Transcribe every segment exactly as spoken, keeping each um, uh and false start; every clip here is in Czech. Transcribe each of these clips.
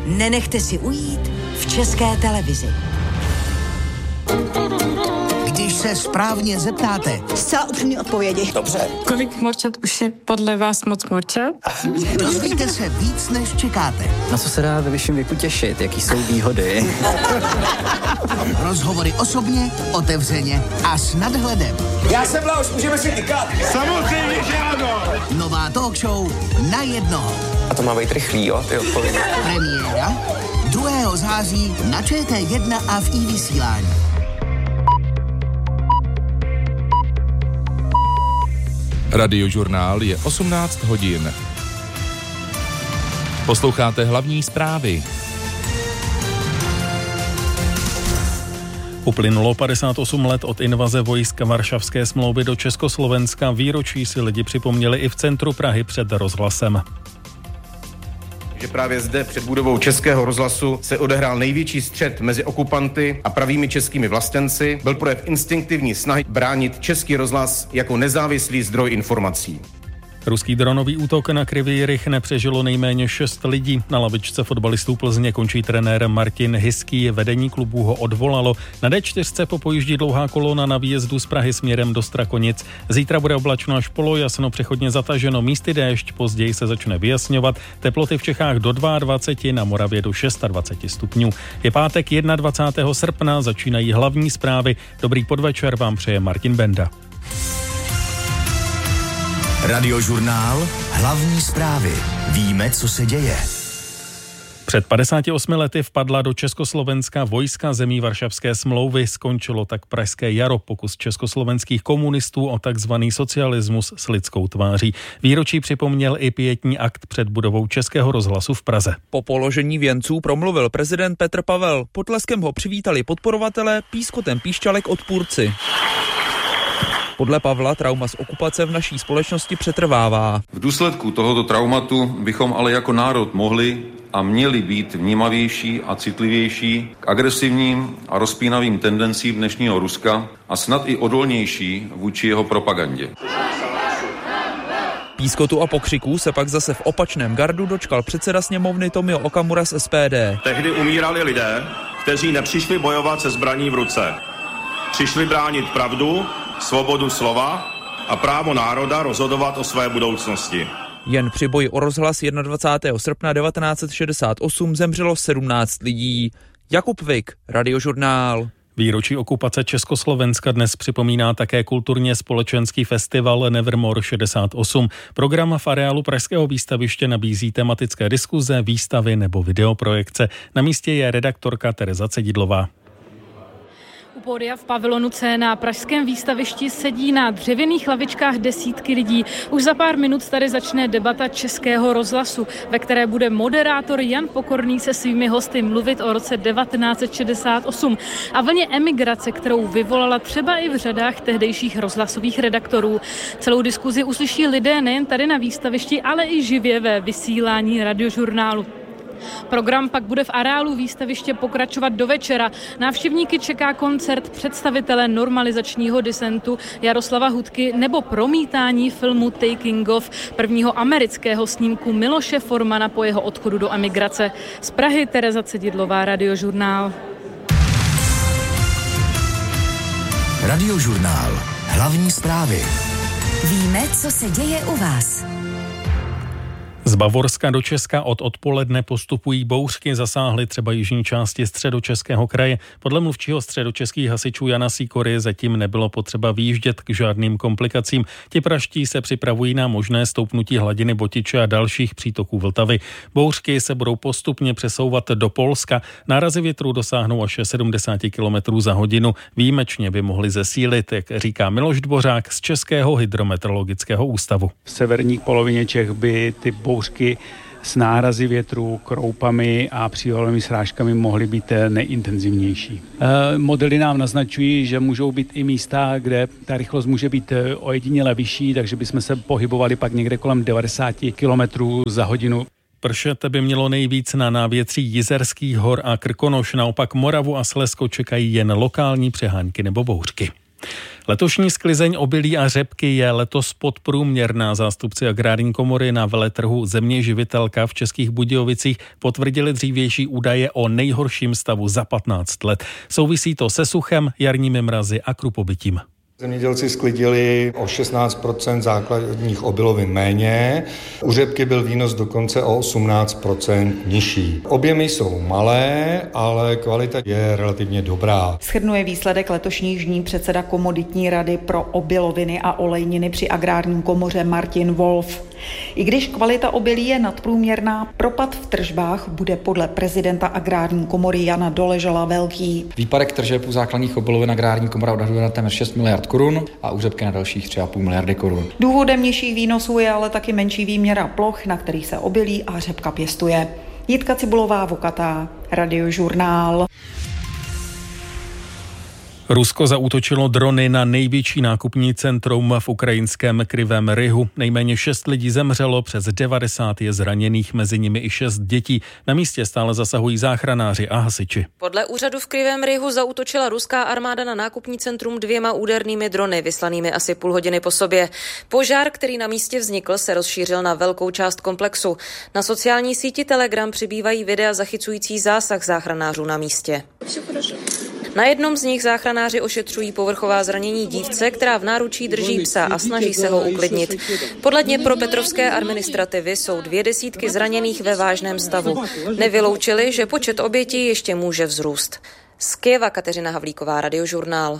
nenechte si ujít v České televizi. Když se správně zeptáte. Zcela upřímné odpovědi. Dobře. Kolik morčat už je podle vás moc morčat? Dozvíte se víc, než čekáte. Na co se dá ve vyšším věku těšit? Jaký jsou výhody? Rozhovory osobně, otevřeně a s nadhledem. Já jsem Blaus, můžeme si tykat. Samozřejmě, že ano. Nová talk show na jednoho. A to má být rychlý, jo, ty odpovědi. Premiéra druhého září na Č T jedna a v iVysílání. Radiožurnál je osmnáct hodin. Posloucháte hlavní zprávy. Uplynulo padesát osm let od invaze vojsk Varšavské smlouvy do Československa. Výročí si lidi připomněli i v centru Prahy před rozhlasem. Že právě zde před budovou Českého rozhlasu se odehrál největší střet mezi okupanty a pravými českými vlastenci. Byl projev instinktivní snahy bránit Český rozhlas jako nezávislý zdroj informací. Ruský dronový útok na Kryvý Rih nepřežilo nejméně šest lidí. Na lavičce fotbalistů Plzně končí trenér Martin Hyský. Vedení klubu ho odvolalo. Na D čtyři popojíždí dlouhá kolona na výjezdu z Prahy směrem do Strakonic. Zítra bude oblačno až polojasno, přechodně zataženo, místy déšť, později se začne vyjasňovat. Teploty v Čechách do dvacet dva, na Moravě do dvacet šest stupňů. Je pátek dvacátého prvního srpna, začínají hlavní zprávy. Dobrý podvečer vám přeje Martin Benda. Radiožurnál, hlavní zprávy. Víme, co se děje. Před padesáti osmi lety vpadla do Československa vojska zemí Varšavské smlouvy. Skončilo tak pražské jaro, pokus československých komunistů o takzvaný socialismus s lidskou tváří. Výročí připomněl i pietní akt před budovou Českého rozhlasu v Praze. Po položení věnců promluvil prezident Petr Pavel. Potleskem ho přivítali podporovatelé, pískotem píšťalek odpůrci. Podle Pavla trauma z okupace v naší společnosti přetrvává. V důsledku tohoto traumatu bychom ale jako národ mohli a měli být vnímavější a citlivější k agresivním a rozpínavým tendencím dnešního Ruska a snad i odolnější vůči jeho propagandě. Pískotu a pokřiků se pak zase v opačném gardu dočkal předseda sněmovny Tomio Okamura z S P D. Tehdy umírali lidé, kteří nepřišli bojovat se zbraní v ruce. Přišli bránit pravdu, svobodu slova a právo národa rozhodovat o své budoucnosti. Jen při boji o rozhlas dvacátého prvního srpna devatenáct set šedesát osm zemřelo sedmnáct lidí. Jakub Vik, Radiožurnál. Výročí okupace Československa dnes připomíná také kulturně společenský festival Nevermore šedesát osm. Program v areálu Pražského výstaviště nabízí tematické diskuze, výstavy nebo videoprojekce. Na místě je redaktorka Tereza Cedidlová. U pódia v pavilonu C na pražském výstavišti sedí na dřevěných lavičkách desítky lidí. Už za pár minut tady začne debata Českého rozhlasu, ve které bude moderátor Jan Pokorný se svými hosty mluvit o roce devatenáct set šedesát osm a vlně emigrace, kterou vyvolala třeba i v řadách tehdejších rozhlasových redaktorů. Celou diskuzi uslyší lidé nejen tady na výstavišti, ale i živě ve vysílání Radiožurnálu. Program pak bude v areálu výstaviště pokračovat do večera. Návštěvníky čeká koncert představitele normalizačního disentu Jaroslava Hudky nebo promítání filmu Taking Off, prvního amerického snímku Miloše Formana po jeho odchodu do emigrace. Z Prahy Tereza Cedidlová, Radiožurnál. Radiožurnál. Hlavní zprávy. Víme, co se děje u vás. Z Bavorska do Česka od odpoledne postupují bouřky, zasáhly třeba jižní části Středočeského kraje. Podle mluvčího středočeských hasičů Jana Sýkory zatím nebylo potřeba vyjíždět k žádným komplikacím. Ti praští se připravují na možné stoupnutí hladiny Botiče a dalších přítoků Vltavy. Bouřky se budou postupně přesouvat do Polska. Nárazy větru dosáhnou až sedmdesát kilometrů za hodinu. Výjimečně by mohly zesílit, jak říká Miloš Dvořák z Českého hydrometeorologického ústavu. V severní polovině Čech by ty bouřky s nárazy větru, kroupami a přívalovými srážkami mohly být nejintenzivnější. E, modely nám naznačují, že můžou být i místa, kde ta rychlost může být ojediněle vyšší, takže bychom se pohybovali pak někde kolem devadesát kilometrů za hodinu. Pršet by mělo nejvíc na návětří Jizerských hor a Krkonoš, naopak Moravu a Slezsko čekají jen lokální přehánky nebo bouřky. Letošní sklizeň obilí a řepky je letos podprůměrná. Zástupci Agrární komory na veletrhu Země živitelka v Českých Budějovicích potvrdili dřívější údaje o nejhorším stavu za patnáct let. Souvisí to se suchem, jarními mrazy a krupobytím. Zemědělci sklidili o šestnáct procent základních obilovin méně, u řepky byl výnos dokonce o osmnáct procent nižší. Objemy jsou malé, ale kvalita je relativně dobrá. Shrnuje výsledek letošní žní předseda komoditní rady pro obiloviny a olejniny při Agrární komoře Martin Wolf. I když kvalita obilí je nadprůměrná, propad v tržbách bude podle prezidenta Agrární komory Jana Doležala velký. Výpadek tržeb u základních obilovin Agrární komora odhaduje na téměř šest miliard korun a u řepky na dalších tři a půl miliardy korun. Důvodem nižších výnosů je ale taky menší výměra ploch, na kterých se obilí a řepka pěstuje. Jitka Cibulová, Vokatá, Radiožurnál. Rusko zaútočilo drony na největší nákupní centrum v ukrajinském Krivém Rihu. Nejméně šest lidí zemřelo, přes devadesát je zraněných, mezi nimi i šest dětí. Na místě stále zasahují záchranáři a hasiči. Podle úřadu v Krivém Rihu zaútočila ruská armáda na nákupní centrum dvěma údernými drony, vyslanými asi půl hodiny po sobě. Požár, který na místě vznikl, se rozšířil na velkou část komplexu. Na sociální síti Telegram přibývají videa zachycující zásah záchranářů na místě. Na jednom z nich záchranáři ošetřují povrchová zranění dívce, která v náručí drží psa a snaží se ho uklidnit. Podle Dněpropetrovské administrativy jsou dvě desítky zraněných ve vážném stavu. Nevyloučili, že počet obětí ještě může vzrůst. Z Kyjeva Kateřina Havlíková, Radiožurnál.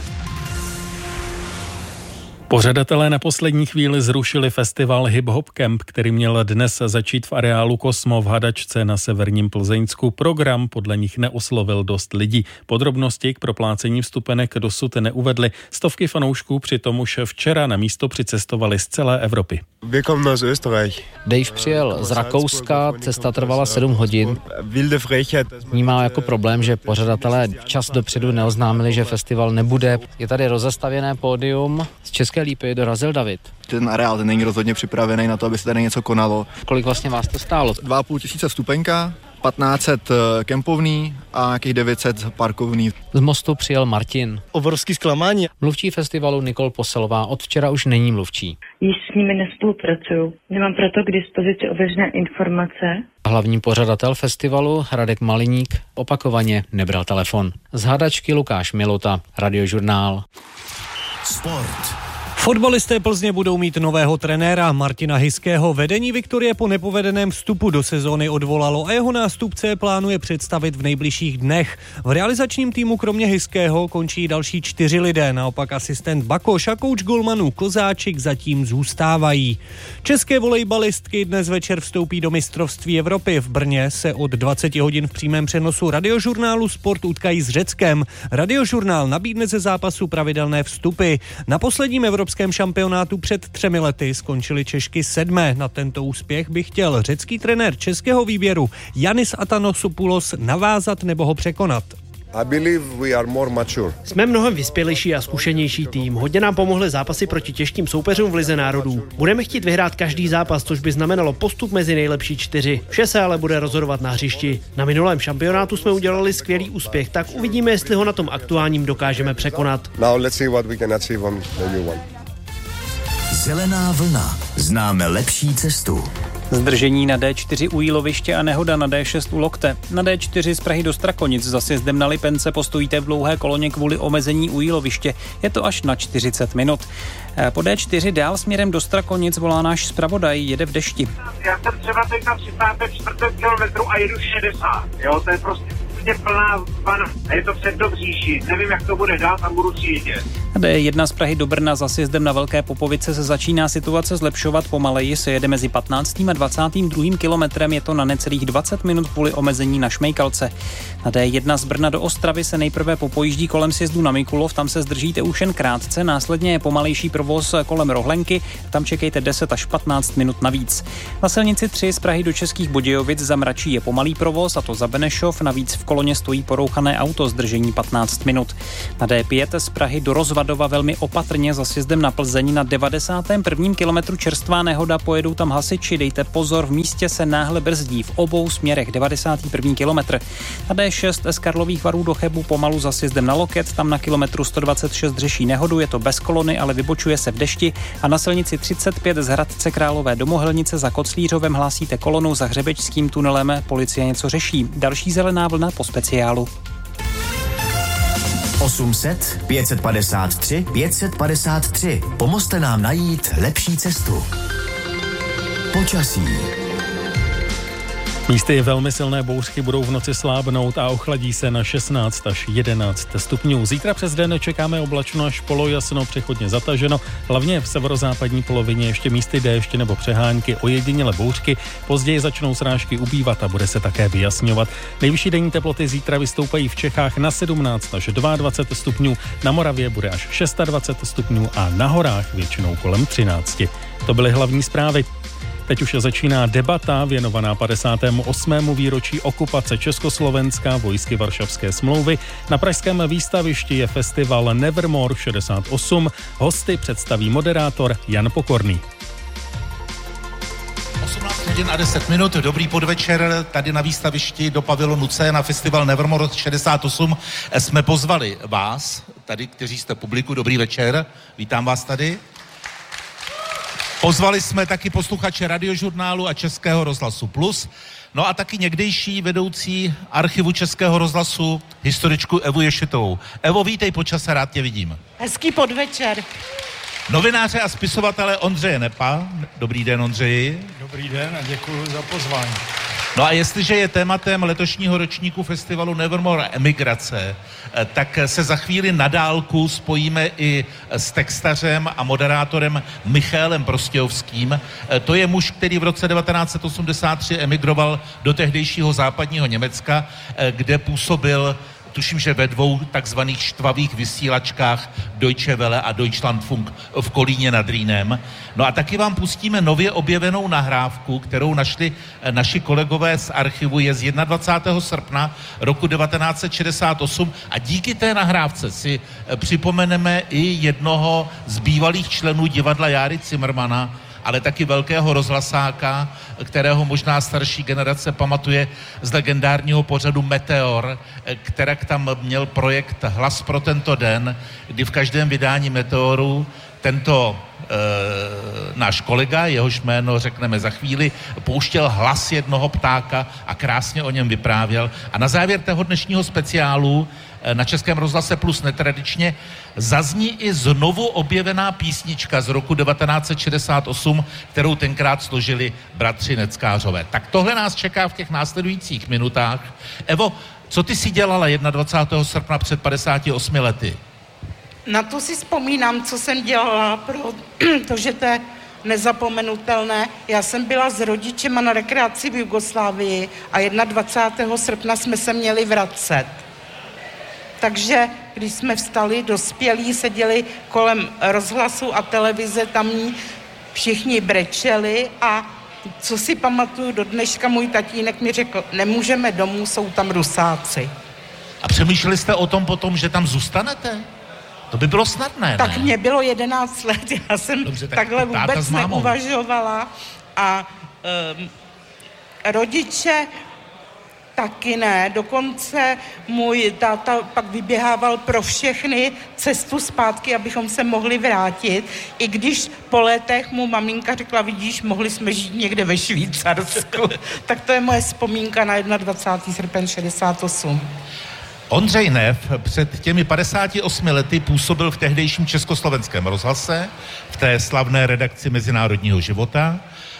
Pořadatelé na poslední chvíli zrušili festival Hip Hop Camp, který měl dnes začít v areálu Kosmo v Hadačce na severním Plzeňsku. Program podle nich neoslovil dost lidí. Podrobnosti k proplácení vstupenek dosud neuvedli. Stovky fanoušků přitom už včera na místo přicestovali z celé Evropy. Dave přijel z Rakouska, cesta trvala sedm hodin. Vnímá jako problém, že pořadatelé včas dopředu neoznámili, že festival nebude. Je tady rozestavěné pódium. Z České Lípy dorazil David. Ten areál ten není rozhodně připravený na to, aby se tady něco konalo. Kolik vlastně vás to stálo? Dva a půl tisíce vstupenka, patnáct set kempovný a nějakých devět set parkovný. Z Mostu přijel Martin. Obrovský zklamání. Mluvčí festivalu Nikol Poselová od včera už není mluvčí. Již s nimi nespolupracuju. Nemám proto k dispozici ověřené informace. Hlavní pořadatel festivalu Radek Maliník opakovaně nebral telefon. Z Hadačky Lukáš Milota, Radiožurnál. Sport. Fotbalisté Plzně budou mít nového trenéra Martina Hyského. Vedení Viktorie po nepovedeném vstupu do sezóny odvolalo a jeho nástupce plánuje představit v nejbližších dnech. V realizačním týmu kromě Hyského končí další čtyři lidé, naopak asistent Bakoš a kouč golmanů Kozáčik zatím zůstávají. České volejbalistky dnes večer vstoupí do mistrovství Evropy. V Brně se od dvacet hodin v přímém přenosu Radiožurnálu Sport utkají s Řeckem. Radiožurnál nabídne ze zápasu pravidelné vstupy. Na posledním evropském šampionátu před třemi lety skončili Češky sedmé. Na tento úspěch by chtěl řecký trenér českého výběru Yannis Atanosopoulos navázat nebo ho překonat. Jsme mnohem vyspělejší a zkušenější tým. Hodně nám pomohly zápasy proti těžkým soupeřům v lize národů. Budeme chtít vyhrát každý zápas, což by znamenalo postup mezi nejlepší čtyři. Vše se ale bude rozhodovat na hřišti. Na minulém šampionátu jsme udělali skvělý úspěch, tak uvidíme, jestli ho na tom aktuálním dokážeme překonat. Zelená vlna. Známe lepší cestu. Zdržení na dé čtyři u Jíloviště a nehoda na dé šest u Lokte. Na dé čtyři z Prahy do Strakonic za sjezdem na Lipence postojíte v dlouhé koloně kvůli omezení u Jíloviště. Je to až na čtyřicet minut. Po dé čtyři dál směrem do Strakonic volá náš zpravodaj, jede v dešti. Já jsem třeba teď na třicet čtyři kilometrů a jedu šedesát. Jo, to je prostě plná vana. A je to před Dobříší. Nevím, jak to bude dát a budu si jedět. dé jedna z Prahy do Brna za sjezdem na Velké Popovice se začíná situace zlepšovat pomaleji, se jede mezi patnáctým a dvacátým druhým kilometrem, je to na necelých dvacet minut kvůli omezení na Šmejkalce. Na dé jedna z Brna do Ostravy se nejprve popojíždí kolem sjezdu na Mikulov, tam se zdržíte už jen krátce, následně je pomalejší provoz kolem Rohlenky, tam čekejte deset až patnáct minut navíc. Na silnici tři z Prahy do Českých Budějovic za Mračí je pomalý provoz, a to za Benešov, navíc v koloně stojí porouchané auto, zdržení patnáct minut. Na dé pět z Prahy do Rozvadové Ladova velmi opatrně za sjezdem na Plzeň na devadesátém prvním kilometru čerstvá nehoda, pojedou tam hasiči, dejte pozor, v místě se náhle brzdí v obou směrech, devadesátý první kilometr. Na D šest z Karlových Varů do Chebu pomalu za sjezdem na Loket, tam na kilometru sto dvacet šest řeší nehodu, je to bez kolony, ale vybočuje se v dešti a na silnici třicet pět z Hradce Králové do Mohelnice za Koclířovem hlásíte kolonu za Hřebečským tunelem, policie něco řeší. Další zelená vlna po speciálu. osm set, pět set padesát tři, pět set padesát tři. Pomozte nám najít lepší cestu. Počasí. Místy velmi silné bouřky budou v noci slábnout a ochladí se na šestnáct až jedenáct stupňů. Zítra přes den čekáme oblačno až polojasno, přechodně zataženo, hlavně v severozápadní polovině ještě místy déšť nebo přehánky, ojediněle bouřky. Později začnou srážky ubývat a bude se také vyjasňovat. Nejvyšší denní teploty zítra vystoupají v Čechách na sedmnáct až dvacet dva stupňů, na Moravě bude až dvacet šest stupňů a na horách většinou kolem třináct. To byly hlavní zprávy. Teď už začíná debata věnovaná padesátému osmému výročí okupace Československa vojsky Varšavské smlouvy. Na pražském výstavišti je festival Nevermore šedesát osm. Hosty představí moderátor Jan Pokorný. osmnáct hodin a deset minut, dobrý podvečer, tady na výstavišti do pavilonu C na festival Nevermore šedesát osm jsme pozvali vás, tady, kteří jste publiku, dobrý večer, vítám vás tady. Pozvali jsme taky posluchače Radiožurnálu a Českého rozhlasu Plus, no a taky někdejší vedoucí archivu Českého rozhlasu, historičku Evu Ješitovou. Evo, vítej po čase, rád tě vidím. Hezký podvečer. Novináře a spisovatele Ondřeje Nepa. Dobrý den, Ondřeji. Dobrý den a děkuji za pozvání. No a jestliže je tématem letošního ročníku festivalu Nevermore emigrace, tak se za chvíli na dálku spojíme i s textařem a moderátorem Michaelem Prostějovským. To je muž, který v roce devatenáct set osmdesát tři emigroval do tehdejšího západního Německa, kde působil tuším, že ve dvou takzvaných štvavých vysílačkách Deutsche Welle a Deutschlandfunk v Kolíně nad Rýnem. No a taky vám pustíme nově objevenou nahrávku, kterou našli naši kolegové z archivu, je z dvacátého prvního srpna roku devatenáct set šedesát osm a díky té nahrávce si připomeneme i jednoho z bývalých členů divadla Járy Cimrmana, ale taky velkého rozhlasáka, kterého možná starší generace pamatuje z legendárního pořadu Meteor, který tam měl projekt Hlas pro tento den, kdy v každém vydání Meteoru tento e, náš kolega, jehož jméno řekneme za chvíli, pouštěl hlas jednoho ptáka a krásně o něm vyprávěl. A na závěr toho dnešního speciálu na Českém rozhlase Plus netradičně zazní i znovu objevená písnička z roku devatenáct set šedesát osm, kterou tenkrát složili bratři Neckářové. Tak tohle nás čeká v těch následujících minutách. Evo, co ty si dělala dvacátého prvního srpna před padesáti osmi lety? Na to si vzpomínám, co jsem dělala, protože to je nezapomenutelné. Já jsem byla s rodičema na rekreaci v Jugoslávii a dvacátého prvního srpna jsme se měli vracet. Takže když jsme vstali, dospělí, seděli kolem rozhlasu a televize, tamní všichni brečeli a co si pamatuju do dneška, můj tatínek mi řekl, nemůžeme domů, jsou tam Rusáci. A přemýšleli jste o tom potom, že tam zůstanete? To by bylo snadné, ne? Tak mě bylo jedenáct let, já jsem Dobře, tak takhle vůbec neuvažovala a um, rodiče taky ne, dokonce můj táta pak vyběhával pro všechny cestu zpátky, abychom se mohli vrátit, i když po letech mu maminka řekla, vidíš, mohli jsme žít někde ve Švýcarsku. Tak to je moje vzpomínka na dvacátého prvního srpen šedesát osm. Ondřej Nef před těmi padesáti osmi lety působil v tehdejším Československém rozhlase, v té slavné redakci Mezinárodního života,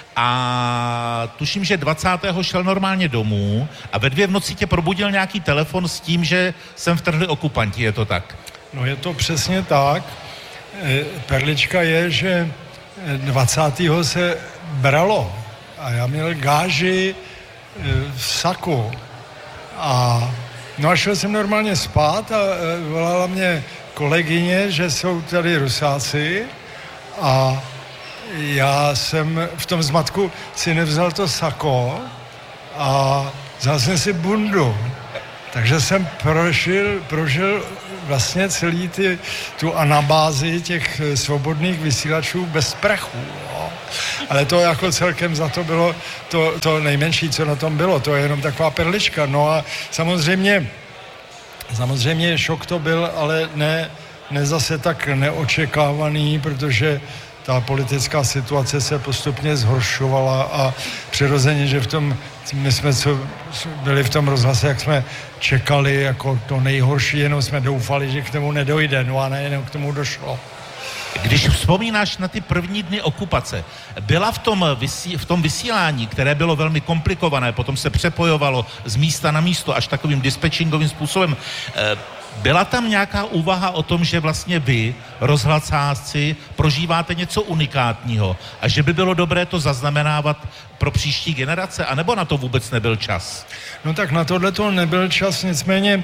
a tuším, že dvacátého šel normálně domů a ve dvě v noci tě probudil nějaký telefon s tím, že sem vtrhli okupanti, je to tak? No je to přesně tak. Perlička je, že dvacátého se bralo a já měl gáži v saku a no a šel jsem normálně spát a volala mě kolegyně, že jsou tady Rusáci a já jsem v tom zmatku si nevzal to sako a vzal jsem si bundu. Takže jsem prožil, prožil vlastně celý ty, tu anabázi těch svobodných vysílačů bez prachu. Jo. Ale to jako celkem za to bylo to, to nejmenší, co na tom bylo. To je jenom taková perlička. No a samozřejmě, samozřejmě šok to byl, ale ne, ne zase tak neočekávaný, protože ta politická situace se postupně zhoršovala a přirozeně, že v tom, my jsme co byli v tom rozhlase, jak jsme čekali jako to nejhorší, jenom jsme doufali, že k tomu nedojde, no a nejenom k tomu došlo. Když vzpomínáš na ty první dny okupace, byla v tom, vysí, v tom vysílání, které bylo velmi komplikované, potom se přepojovalo z místa na místo až takovým dispečingovým způsobem, byla tam nějaká úvaha o tom, že vlastně vy, rozhlasáci, prožíváte něco unikátního a že by bylo dobré to zaznamenávat pro příští generace, anebo na to vůbec nebyl čas? No tak na tohle to nebyl čas, nicméně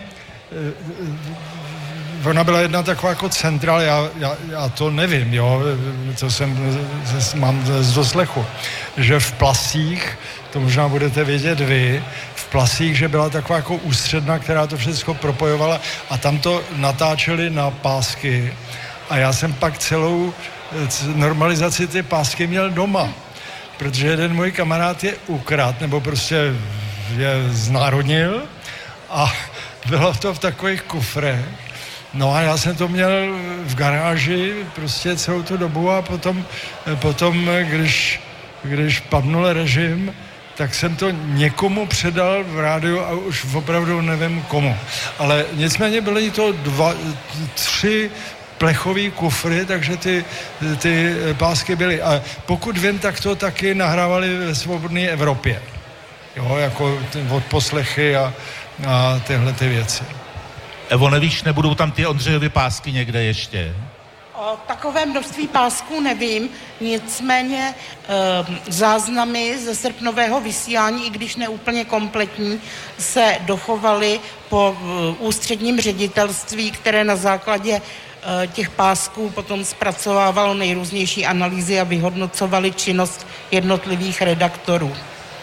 ona byla jedna taková jako centrál, já, já, já to nevím, jo, co jsem, mám z doslechu, že v Plasích, to možná budete vědět vy, v Plasích, že byla taková jako ústředna, která to všechno propojovala a tam to natáčeli na pásky a já jsem pak celou normalizaci ty pásky měl doma, protože jeden můj kamarád je ukrát, nebo prostě je znárodnil a bylo to v takových kufrech. No a já jsem to měl v garáži prostě celou tu dobu a potom, potom když, když padnul režim, tak jsem to někomu předal v rádiu a už opravdu nevím komu. Ale nicméně byly to dva, tři plechový kufry, takže ty, ty pásky byly. A pokud vím, tak to taky nahrávali ve Svobodné Evropě. Jo, jako odposlechy a, a tyhle ty věci. Evo, nevíš, nebudou tam ty Ondřejovy pásky někde ještě? O takové množství pásků nevím, nicméně e, záznamy ze srpnového vysílání, i když neúplně kompletní, se dochovaly po e, ústředním ředitelství, které na základě e, těch pásků potom zpracovávalo nejrůznější analýzy a vyhodnocovali činnost jednotlivých redaktorů.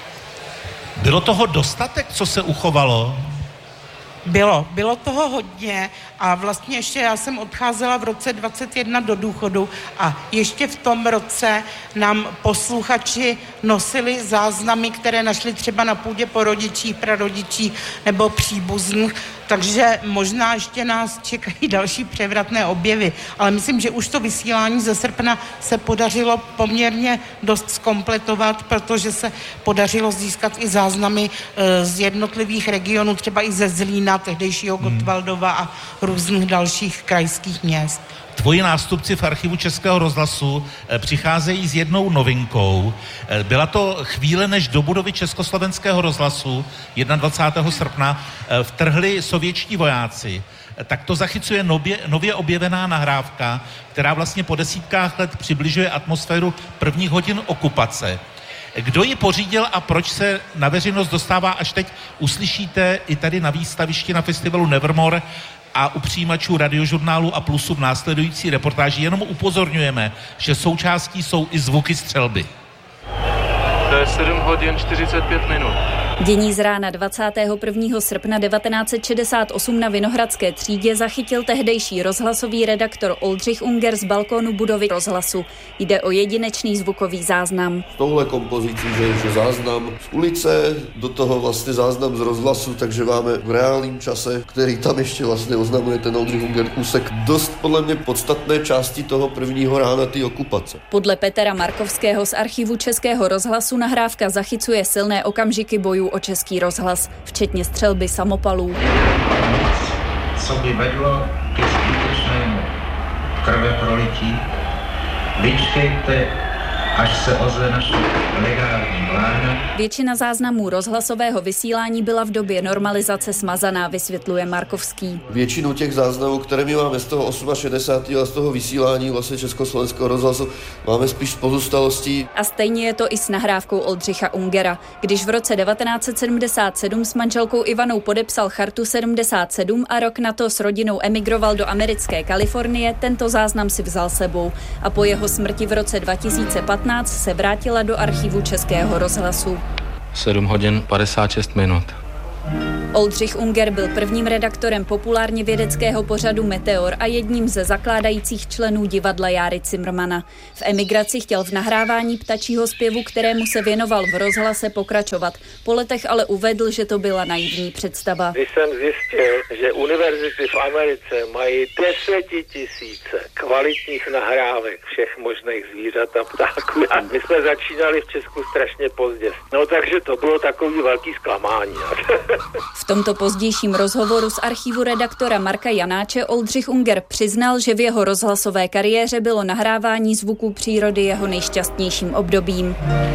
Bylo toho dostatek, co se uchovalo? Bylo, bylo toho hodně a vlastně ještě já jsem odcházela v roce dvacet jedna do důchodu a ještě v tom roce nám posluchači nosili záznamy, které našli třeba na půdě po rodičích, prarodičích nebo příbuzných, takže možná ještě nás čekají další převratné objevy, ale myslím, že už to vysílání ze srpna se podařilo poměrně dost zkompletovat, protože se podařilo získat i záznamy e, z jednotlivých regionů, třeba i ze Zlína, tehdejšího Gottwaldova a různých dalších krajských měst. Tvoji nástupci v archivu Českého rozhlasu přicházejí s jednou novinkou. Byla to chvíle, než do budovy Československého rozhlasu dvacátého prvního srpna vtrhli sovětští vojáci. Tak to zachycuje nově, nově objevená nahrávka, která vlastně po desítkách let přibližuje atmosféru prvních hodin okupace. Kdo ji pořídil a proč se na veřejnost dostává až teď, uslyšíte i tady na výstavišti na festivalu Nevermore a u přijímačů Radiožurnálu a Plusu v následující reportáži. Jenom upozorňujeme, že součástí jsou i zvuky střelby. To je sedm hodin čtyřicet pět minut. Dění z rána dvacátého prvního srpna devatenáct set šedesát osm na Vinohradské třídě zachytil tehdejší rozhlasový redaktor Oldřich Unger z balkónu budovy rozhlasu. Jde o jedinečný zvukový záznam. Touhle kompozicí, že je záznam z ulice, do toho vlastně záznam z rozhlasu, takže máme v reálném čase, který tam ještě vlastně oznamuje ten Oldřich Unger, úsek dost podle mě podstatné části toho prvního rána té okupace. Podle Petra Markovského z archivu Českého rozhlasu nahrávka zachycuje silné okamžiky bojů o Český rozhlas, včetně střelby samopalů. Co by vedlo ke skutečnému krveprolití, vyčkejte, až se ozve naše legální vláda. Většina záznamů rozhlasového vysílání byla v době normalizace smazaná, vysvětluje Markovský. Většinu těch záznamů, které my máme z toho šedesátého osmého a z toho vysílání vlastně Československého rozhlasu, máme spíš pozůstalostí. A stejně je to i s nahrávkou Oldřicha Ungera. Když v roce devatenáct set sedmdesát sedm s manželkou Ivanou podepsal Chartu sedmdesát sedm a rok na to s rodinou emigroval do americké Kalifornie, tento záznam si vzal sebou a po jeho smrti v roce dva tisíce patnáct se vrátila do archivu Českého rozhlasu. sedm hodin padesát šest minut. Oldřich Unger byl prvním redaktorem populárně vědeckého pořadu Meteor a jedním ze zakládajících členů divadla Járy Cimrmana. V emigraci chtěl v nahrávání ptačího zpěvu, kterému se věnoval v rozhlase, pokračovat. Po letech ale uvedl, že to byla naivní představa. Když jsem zjistil, že univerzity v Americe mají desetitisíce kvalitních nahrávek všech možných zvířat a ptáků. A my jsme začínali v Česku strašně pozdě. No takže to bylo takový velký zklamání. V tomto pozdějším rozhovoru z archivu redaktora Marka Janáče Oldřich Unger přiznal, že v jeho rozhlasové kariéře bylo nahrávání zvuků přírody jeho nejšťastnějším obdobím.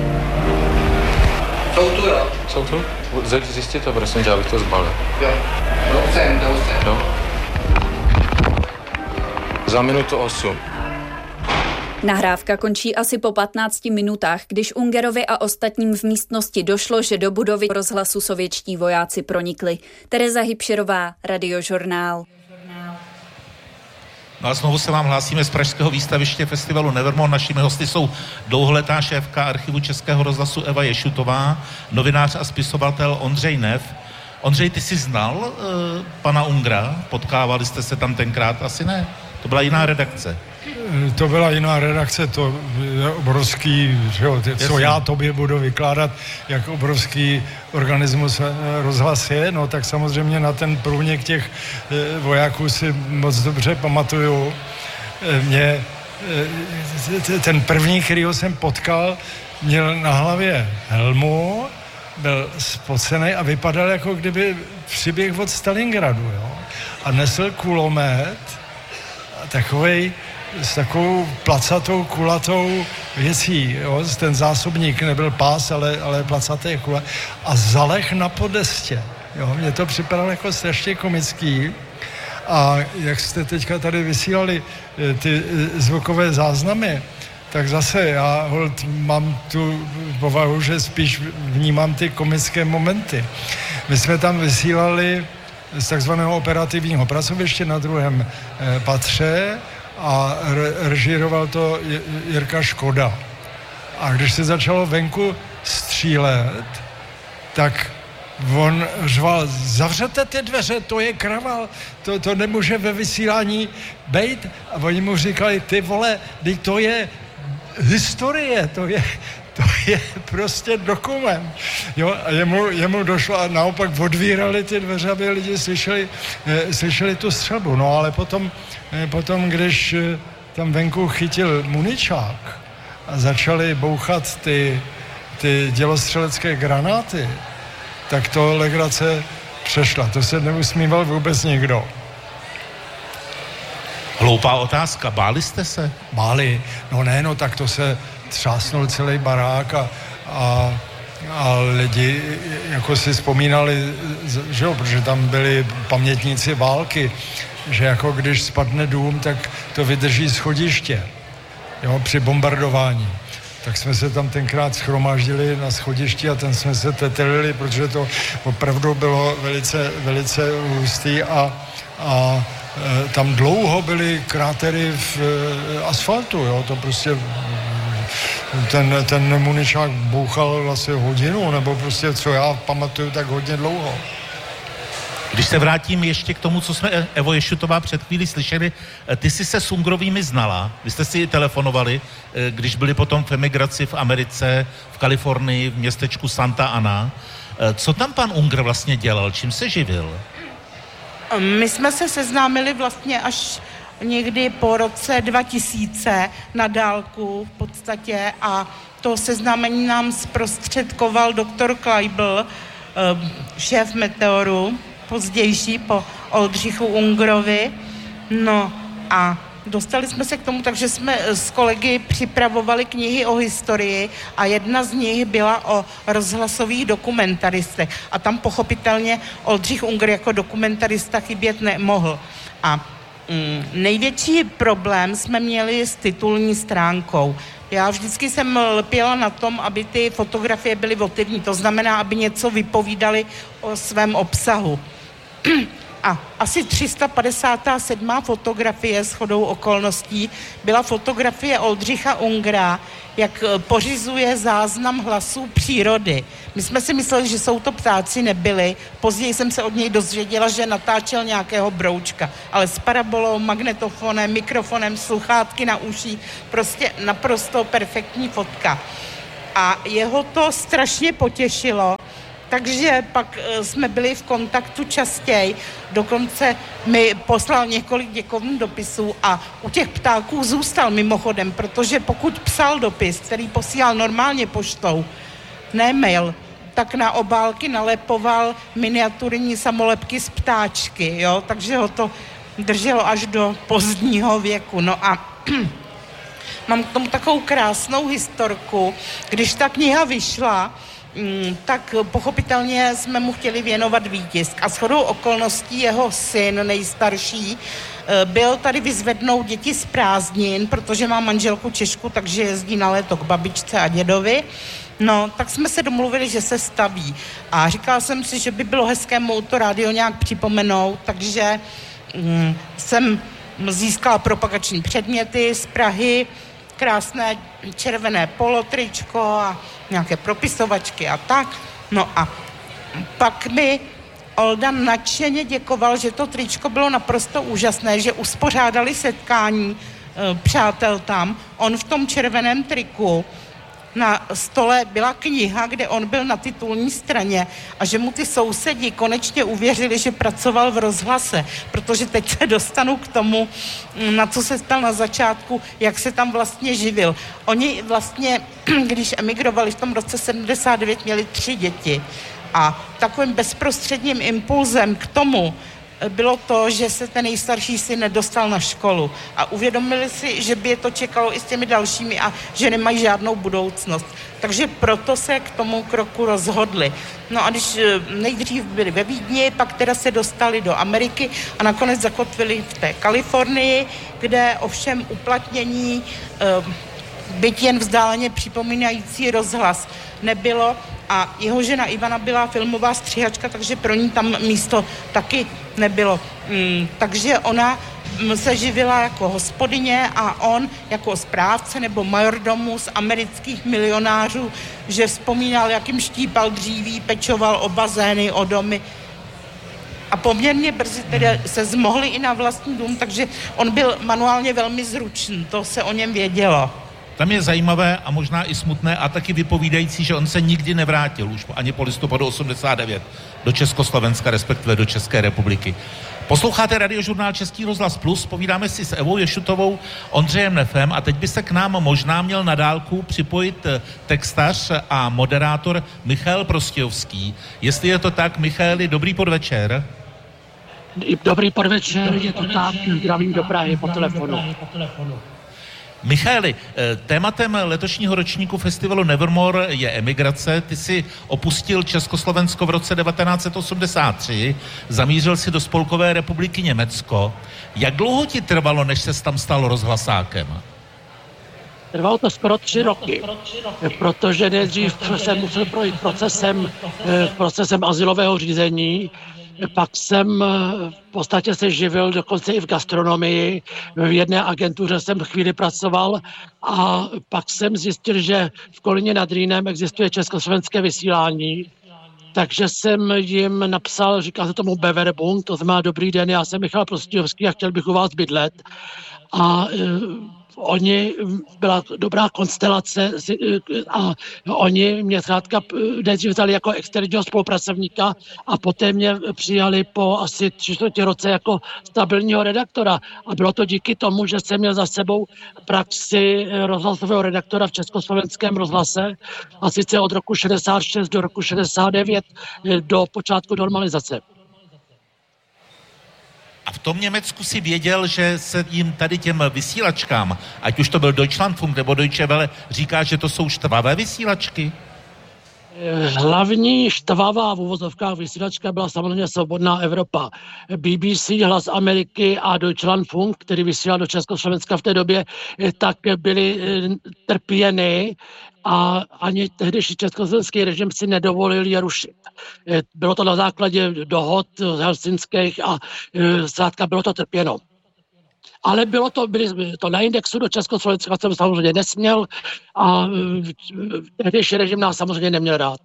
Jsou tu, jo? Jsou tu? Zjistě to, prosím tě, abych to zbalil. Jo. Jdou sem, jdou sem. Jo. Za minutu osm. Nahrávka končí asi po patnácti minutách, když Ungerovi a ostatním v místnosti došlo, že do budovy rozhlasu sovětští vojáci pronikli. Tereza Hybšerová, Radiožurnál. No a znovu se vám hlásíme z pražského výstaviště festivalu Nevermore. Našimi hosty jsou dlouholetá šéfka archivu Českého rozhlasu Eva Ješutová, novinář a spisovatel Ondřej Neff. Ondřej, ty jsi znal uh, pana Ungera? Potkávali jste se tam tenkrát? Asi ne. To byla jiná redakce. To byla jiná redakce, to je obrovský, že jo, co já tobě budu vykládat, jak obrovský organismus rozhlas je, no tak samozřejmě na ten průnik těch vojáků si moc dobře pamatuju. Mě ten první, kterýho jsem potkal, měl na hlavě helmu, byl spocený a vypadal, jako kdyby přiběh od Stalingradu, jo, a nesl kulomet, takovej s takovou placatou, kulatou věcí, jo? Ten zásobník nebyl pás, ale, ale placaté kula a zaleh na podestě, jo? Mně to připadalo jako strašně komický a jak jste teďka tady vysílali ty zvukové záznamy, tak zase já holt mám tu povahu, že spíš vnímám ty komické momenty. My jsme tam vysílali z takzvaného operativního pracoviště na druhém eh, patře a re- režíroval to Jirka Škoda. A když se začalo venku střílet, tak on řval, zavřete ty dveře, to je kraval, to, to nemůže ve vysílání bejt. A oni mu říkali, ty vole, to je historie, to je... To je prostě dokument. Jo, a jemu, jemu došlo a naopak odvírali ty dveře, aby lidi slyšeli, eh, slyšeli tu střelbu. No ale potom, eh, potom když eh, tam venku chytil muničák a začali bouchat ty, ty dělostřelecké granáty, tak to legrace přešla. To se neusmíval vůbec nikdo. Hloupá otázka. Báli jste se? Báli. No ne, no tak to se třásnul celý barák a, a, a lidi jako si vzpomínali, že jo, protože tam byli pamětníci války, že jako když spadne dům, tak to vydrží schodiště, jo, při bombardování. Tak jsme se tam tenkrát shromáždili na schodišti a ten jsme se tetelili, protože to opravdu bylo velice, velice hustý a, a e, tam dlouho byly krátery v e, asfaltu, jo, to prostě ten, ten muničák bouchal vlastně hodinu, nebo prostě, co já pamatuju, tak hodně dlouho. Když se vrátím ještě k tomu, co jsme Evo Ješutová před chvílí slyšeli, ty jsi se s Ungrovými znala, vy jste si telefonovali, když byli potom v emigraci v Americe, v Kalifornii, v městečku Santa Ana. Co tam pan Unger vlastně dělal, čím se živil? My jsme se seznámili vlastně až někdy po roce dva tisíce na dálku v podstatě a to seznámení nám zprostředkoval doktor Kleibl, šéf Meteoru, pozdější po Oldřichu Ungerovi. No a dostali jsme se k tomu, takže jsme s kolegy připravovali knihy o historii a jedna z nich byla o rozhlasových dokumentaristech. A tam pochopitelně Oldřich Unger jako dokumentarista chybět nemohl. A mm, největší problém jsme měli s titulní stránkou. Já vždycky jsem lpěla na tom, aby ty fotografie byly votivní, to znamená, aby něco vypovídali o svém obsahu. A asi tři sta padesát sedmá fotografie shodou okolností byla fotografie Oldřicha Ungera, jak pořizuje záznam hlasů přírody. My jsme si mysleli, že jsou to ptáci, nebyli. Později jsem se od něj dozvěděla, že natáčel nějakého broučka, ale s parabolou, magnetofonem, mikrofonem, sluchátky na uších, prostě naprosto perfektní fotka. A jeho to strašně potěšilo, takže pak jsme byli v kontaktu častěji, dokonce mi poslal několik děkovných dopisů a u těch ptáků zůstal mimochodem, protože pokud psal dopis, který posílal normálně poštou, ne mail, tak na obálky nalepoval miniaturní samolepky z ptáčky, jo, takže ho to drželo až do pozdního věku. No a mám k tomu takovou krásnou historku, když ta kniha vyšla, tak pochopitelně jsme mu chtěli věnovat výtisk. A shodou okolností jeho syn, nejstarší, byl tady vyzvednout děti z prázdnin, protože má manželku Češku, takže jezdí na léto k babičce a dědovi. No, tak jsme se domluvili, že se staví. A říkala jsem si, že by bylo hezké mu to rádio nějak připomenout, takže mm, jsem získala propagační předměty z Prahy, krásné červené polotričko a nějaké propisovačky a tak. No a pak mi Olda nadšeně děkoval, že to tričko bylo naprosto úžasné, že uspořádali setkání e, přátel tam. On v tom červeném triku, na stole byla kniha, kde on byl na titulní straně a že mu ty sousedi konečně uvěřili, že pracoval v rozhlase, protože teď se dostanu k tomu, na co se stal na začátku, jak se tam vlastně živil. Oni vlastně, když emigrovali v tom roce sedmdesát devět, měli tři děti a takovým bezprostředním impulzem k tomu bylo to, že se ten nejstarší syn nedostal na školu a uvědomili si, že by je to čekalo i s těmi dalšími a že nemají žádnou budoucnost. Takže proto se k tomu kroku rozhodli. No a když nejdřív byli ve Vídni, pak teda se dostali do Ameriky a nakonec zakotvili v té Kalifornii, kde ovšem uplatnění byť jen vzdáleně připomínající rozhlas nebylo a jeho žena Ivana byla filmová stříhačka, takže pro ní tam místo taky nebylo. Mm, takže ona se živila jako hospodyně a on jako správce nebo majordomus amerických milionářů, že vzpomínal, jak jim štípal dříví, pečoval o bazény, o domy. A poměrně brzy tedy se zmohli i na vlastní dům, takže on byl manuálně velmi zručný, to se o něm vědělo. Tam je zajímavé a možná i smutné a taky vypovídající, že on se nikdy nevrátil už ani po listopadu osmdesát devět do Československa, respektive do České republiky. Posloucháte radiožurnál Český rozhlas Plus, povídáme si s Evou Ješutovou, Ondřejem Nefem a teď by se k nám možná měl na dálku připojit textař a moderátor Michal Prostějovský. Jestli je to tak, Michali, dobrý podvečer. Dobrý podvečer, je to tak, zdravím do Prahy po telefonu. Michaeli, tématem letošního ročníku festivalu Nevermore je emigrace. Ty jsi opustil Československo v roce devatenáct set osmdesát tři, zamířil si do Spolkové republiky Německo. Jak dlouho ti trvalo, než ses tam stal rozhlasákem? Trvalo to skoro tři roky, protože nejdřív jsem musel projít procesem, procesem azylového řízení, pak jsem v podstatě se živil dokonce i v gastronomii. V jedné agentuře jsem chvíli pracoval a pak jsem zjistil, že v Kolíně nad Rýnem existuje československé vysílání. Takže jsem jim napsal, říká se tomu Beverbung, to znamená dobrý den, já jsem Michal Prostějovský a chtěl bych u vás bydlet. A oni, byla dobrá konstelace a oni mě zkrátka nejdřív vzali jako externího spolupracovníka a poté mě přijali po asi tři čtvrtě roce jako stabilního redaktora. A bylo to díky tomu, že jsem měl za sebou praxi rozhlasového redaktora v Československém rozhlase a sice od roku šedesát šest do roku šedesát devět do počátku normalizace. A v tom Německu si věděl, že se jim tady těm vysílačkám, ať už to byl Deutschlandfunk nebo Deutsche Welle, říká, že to jsou štvavé vysílačky? Hlavní štvavá v uvozovkách vysílačka byla samozřejmě Svobodná Evropa. B B C, Hlas Ameriky a Deutschlandfunk, který vysílal do Československa v té době, tak byly trpěny a ani tehdejší československý režim si nedovolil je rušit. Bylo to na základě dohod helsinských a zkrátka bylo to trpěno. Ale bylo to, byli to na indexu do Československa, jsem samozřejmě nesměl a tehdejší režim nás samozřejmě neměl rád.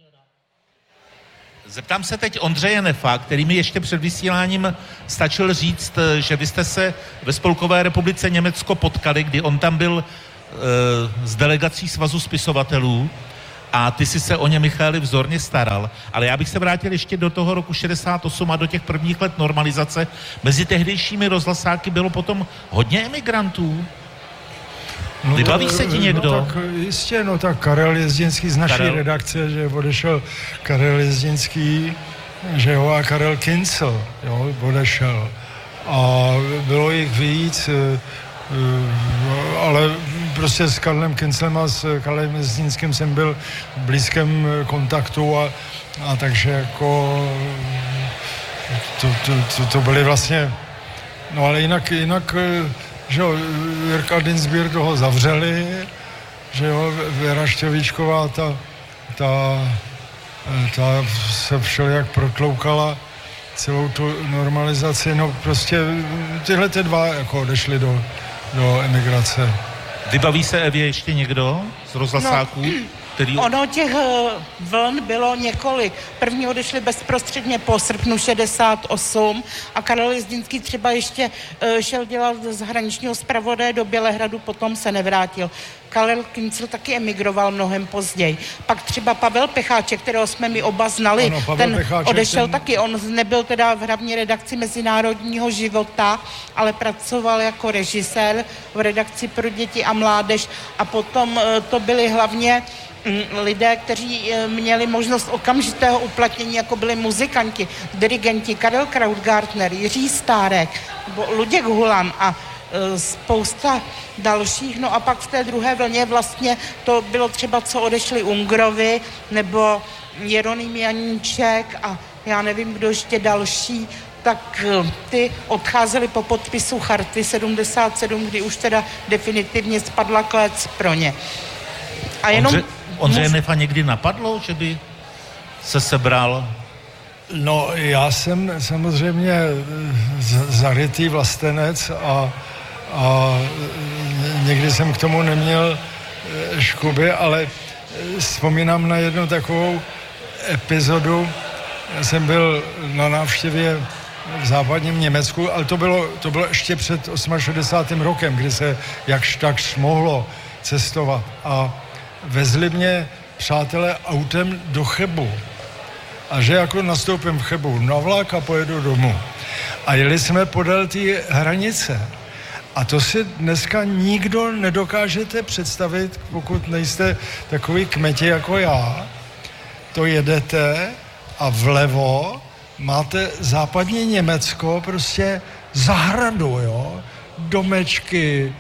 Zeptám se teď Ondřeje Nefa, který mi ještě před vysíláním stačil říct, že vy jste se ve Spolkové republice Německo potkali, kdy on tam byl e, s delegací Svazu spisovatelů a ty si se o ně, Michaeli, vzorně staral. Ale já bych se vrátil ještě do toho roku šedesát osm a do těch prvních let normalizace. Mezi tehdejšími rozhlasáky bylo potom hodně emigrantů. No, Vybaví se ti někdo? No tak jistě, no tak Karel Jezdinský z naší Karel. redakce, že odešel Karel Jezdinský, že jo, a Karel Kincl, jo, odešel. A bylo jich víc, ale prostě s Karlem Kinclem a s Karlem Jezdinským jsem byl v blízkém kontaktu a, a takže jako to, to, to, to byly vlastně, no ale jinak, jinak že jo, Jirka Dinsbír toho zavřeli, že jo, Věra Štěvíčková, ta, ta, ta se všelijak protloukala celou tu normalizaci, no prostě tyhle ty dva jako odešli do, do emigrace. Vybaví se Evě ještě někdo z rozhlasáků? No, který... Ono těch vln bylo několik. První odešli bezprostředně po srpnu šedesát osm a Karel Jezdinský třeba ještě šel dělat zahraničního zpravodaje do Bělehradu, potom se nevrátil. Karel Kincl taky emigroval mnohem později. Pak třeba Pavel Pecháček, kterého jsme mi oba znali, ano, ten Pecháček, odešel ten... taky. On nebyl teda v hlavní redakci Mezinárodního života, ale pracoval jako režisér v redakci pro děti a mládež a potom to byly hlavně lidé, kteří měli možnost okamžitého uplatnění, jako byli muzikanti, dirigenti Karel Krautgartner, Jiří Stárek, Luděk Hulan a spousta dalších. No a pak v té druhé vlně vlastně to bylo třeba, co odešli Ungrovi, nebo Jeroným Janíček a já nevím, kdo ještě další, tak ty odcházeli po podpisu Charty sedmdesát sedm, kdy už teda definitivně spadla klec pro ně. A jenom... Ondře, Ondřeje Nefa někdy napadlo, že by se sebral? No, já jsem samozřejmě zarytý vlastenec a, a někdy jsem k tomu neměl škuby, ale vzpomínám na jednu takovou epizodu. Já jsem byl na návštěvě v západním Německu, ale to bylo, to bylo ještě před šedesátým osmým rokem, kdy se jakž takž mohlo cestovat. A vezli mě přátelé autem do Chebu. A že jako nastoupím v Chebu na vlak a pojedu domů. A jeli jsme podél té hranice. A to si dneska nikdo nedokážete představit, pokud nejste takový kmeti jako já. To jedete a vlevo máte západní Německo, prostě zahradu, jo, domečky,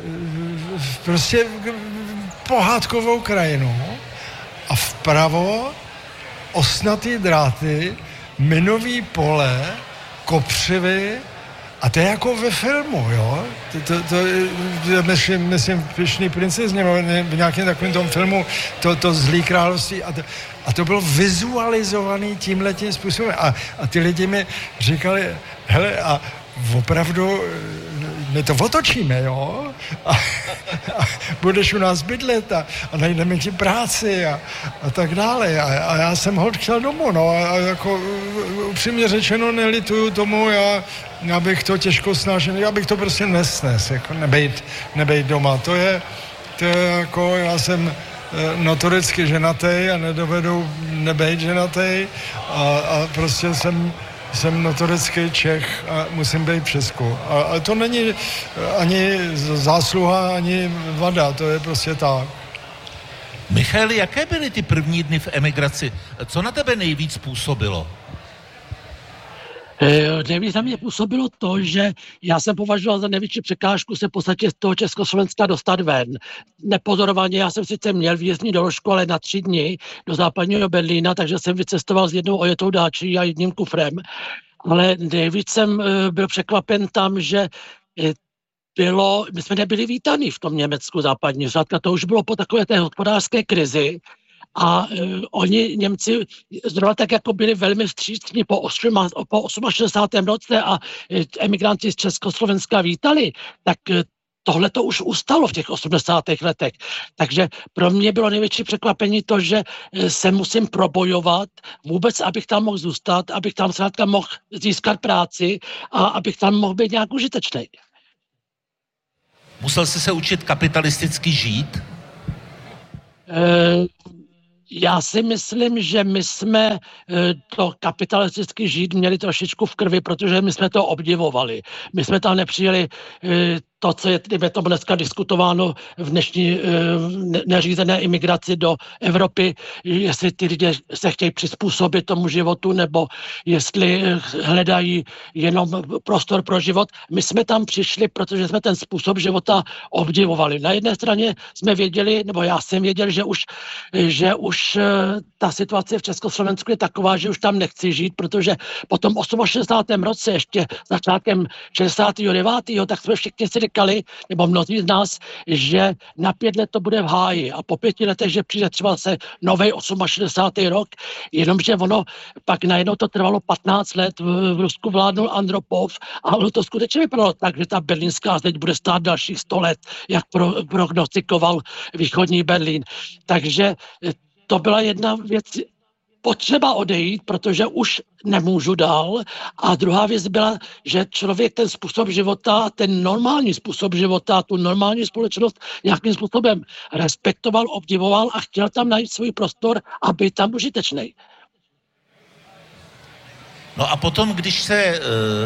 prostě pohádkovou krajinu a vpravo osnatý dráty, minový pole, kopřivy a to je jako ve filmu, jo. To, to, to, to myslím, myslím Pyšný princes, nebo v nějakém takovém tom filmu, to, to Zlý království a to, a to bylo vizualizovaný tímhletím způsobem a, a ty lidi mi říkali, hele, a opravdu my to otočíme, jo? A, a budeš u nás bydlet a, a najdeme ti práci a, a tak dále. A, a já jsem hod chtěl domů, no a, a jako upřímně řečeno nelituju tomu, já, já bych to těžko snažil, já bych to prostě nesnes, jako nebejt, nebejt doma. To je, to je jako, já jsem notoricky ženatej a nedovedu nebejt ženatej a, a prostě jsem jsem notorický Čech a musím být v Česku. A, a to není ani zásluha, ani vada, to je prostě tak. Michaeli, jaké byly ty první dny v emigraci? Co na tebe nejvíc působilo? Nejvíc na mě působilo to, že já jsem považoval za největší překážku se v podstatě z toho Československa dostat ven. Nepozorovaně, já jsem sice měl výjezdní doložku, ale na tři dny do západního Berlína, takže jsem vycestoval s jednou ojetou dáčí a jedním kufrem. Ale nejvíc jsem byl překvapen tam, že bylo, my jsme nebyli vítaní v tom Německu západní. Zkrátka to už bylo po takové té hospodářské krizi. A uh, oni, Němci, zrovna tak jako byli velmi vstřícní po, po šedesátém osmém roce a uh, emigranti z Československa vítali, tak uh, tohle to už ustalo v těch osmdesátých letech. Takže pro mě bylo největší překvapení to, že uh, se musím probojovat vůbec, abych tam mohl zůstat, abych tam zkrátka mohl získat práci a abych tam mohl být nějak užitečný. Musel jsi se učit kapitalisticky žít? Uh, Já si myslím, že my jsme to kapitalisticky žít měli trošičku v krvi, protože my jsme to obdivovali. My jsme tam nepřijeli to, co je to dneska diskutováno v dnešní neřízené imigraci do Evropy, jestli ty lidé se chtějí přizpůsobit tomu životu, nebo jestli hledají jenom prostor pro život. My jsme tam přišli, protože jsme ten způsob života obdivovali. Na jedné straně jsme věděli, nebo já jsem věděl, že už, že už ta situace v Československu je taková, že už tam nechci žít, protože po tom šedesátém osmém roce, ještě začátkem šedesátého devátého tak jsme všichni si říkali, nebo mnozí z nás, že na pět let to bude v háji a po pěti letech, že přijde třeba se novej šedesátý osmý rok, jenomže ono pak najednou to trvalo patnáct let, v, v Rusku vládnul Andropov a ono to skutečně vypadalo tak, že ta berlínská zeď bude stát dalších sto let, jak pro, prognostikoval východní Berlín. Takže to byla jedna věc, potřeba odejít, protože už nemůžu dál. A druhá věc byla, že člověk ten způsob života, ten normální způsob života, tu normální společnost nějakým způsobem respektoval, obdivoval a chtěl tam najít svůj prostor a být tam užitečný. No a potom, když se...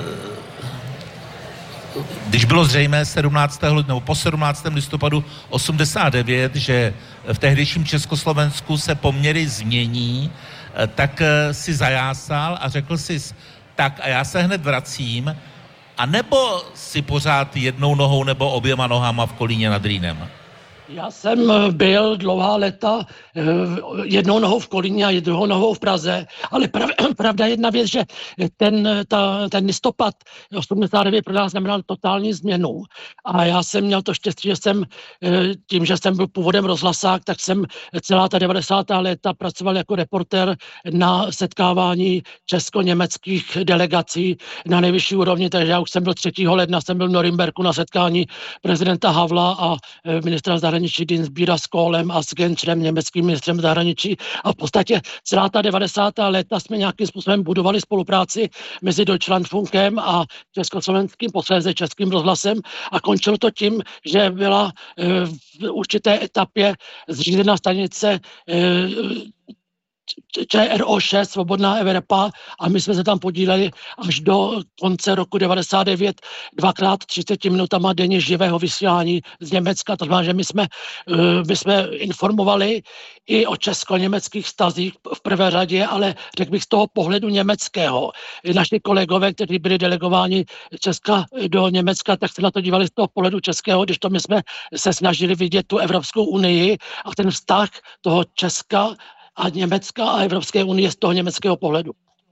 Když bylo zřejmé sedmnáctého nebo po sedmnáctém listopadu osmdesát devět, že v tehdejším Československu se poměry změní, tak si zajásal a řekl si, tak a já se hned vracím, a nebo si pořád jednou nohou nebo oběma nohama v Kolíně nad Rýnem? Já jsem byl dlouhá léta jednou nohou v Kolíně a druhou nohou v Praze, ale prav, pravda jedna věc, že ten, ta, ten listopad osmdesát devět pro nás znamenal totální změnu a já jsem měl to štěstí, že jsem tím, že jsem byl původem rozhlasák, tak jsem celá ta devadesátá léta pracoval jako reportér na setkávání česko-německých delegací na nejvyšší úrovni, takže já už jsem byl třetího ledna, jsem byl v Norimberku na setkání prezidenta Havla a ministra zahraničí Dinsbíra s Kohlem a s Genčerem, německým ministrem zahraničí. A v podstatě celá ta devadesátá léta jsme nějakým způsobem budovali spolupráci mezi Deutschlandfunkem a československým, posléze českým rozhlasem a končilo to tím, že byla e, v určité etapě zřízena stanice e, Č R O šest, Svobodná Evropa, a my jsme se tam podíleli až do konce roku devadesát devět, dvakrát třicet minutama denně živého vysílání z Německa. To znamená, že my jsme, my jsme informovali i o česko-německých vztazích v prvé řadě, ale řekl bych z toho pohledu německého. Naši kolegové, kteří byli delegováni z Česka do Německa, tak se na to dívali z toho pohledu českého, když to my jsme se snažili vidět tu Evropskou unii a ten vztah toho Česka a Německa a Evropské unie z toho německého pohledu.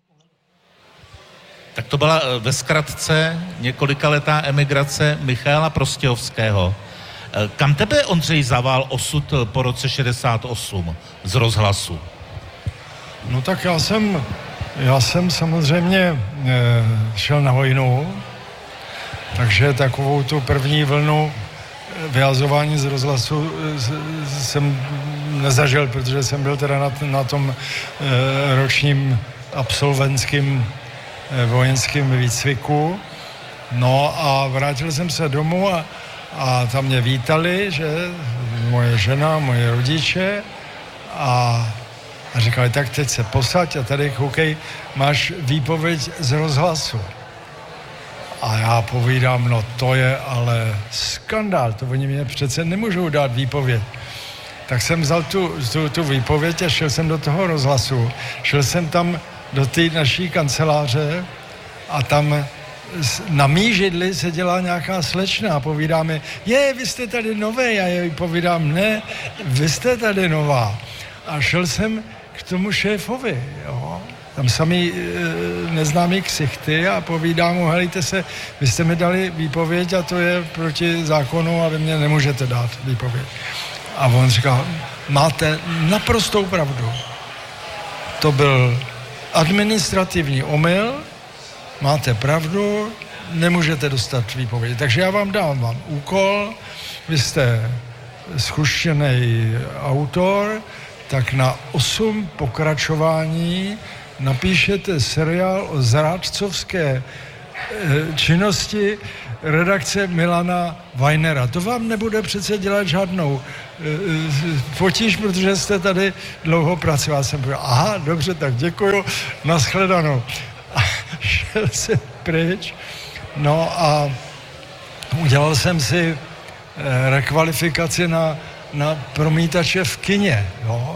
Tak to byla ve zkratce několikaletá emigrace Michaela Prostějovského. Kam tebe, Ondřej, zaval osud po roce šedesát osm z rozhlasu? No tak já jsem, já jsem samozřejmě e, šel na vojnu, takže takovou tu první vlnu vyhazování z rozhlasu jsem nezažil, protože jsem byl teda na, na tom e, ročním absolventském e, vojenském výcviku. No a vrátil jsem se domů a, a tam mě vítali, že moje žena, moje rodiče a, a říkali, tak teď se posaď a tady koukej, máš výpověď z rozhlasu. A já povídám, no to je ale skandál, to oni mě přece nemůžou dát výpověď. Tak jsem vzal tu, tu, tu výpověď a šel jsem do toho rozhlasu. Šel jsem tam do té naší kanceláře a tam na mý židli se dělá nějaká slečna a povídá mi, je, vy jste tady nové, já jej povídám, ne, vy jste tady nová. A šel jsem k tomu šéfovi, jo. Tam sami e, neznámý ksichty a povídám mu, helejte se, vy jste mi dali výpověď a to je proti zákonu a vy mě nemůžete dát výpověď. A on říkal, máte naprostou pravdu. To byl administrativní omyl, máte pravdu, nemůžete dostat výpověď. Takže já vám dám vám úkol, vy jste zkušený autor, tak na osm pokračování napíšete seriál o zrádcovské činnosti redakce Milana Weinera. To vám nebude přece dělat žádnou potíž, protože jste tady dlouho pracoval. Jsem řekl, aha, dobře, tak děkuju, nashledanou. A šel jsem pryč, no a udělal jsem si rekvalifikaci na, na promítače v kině, jo.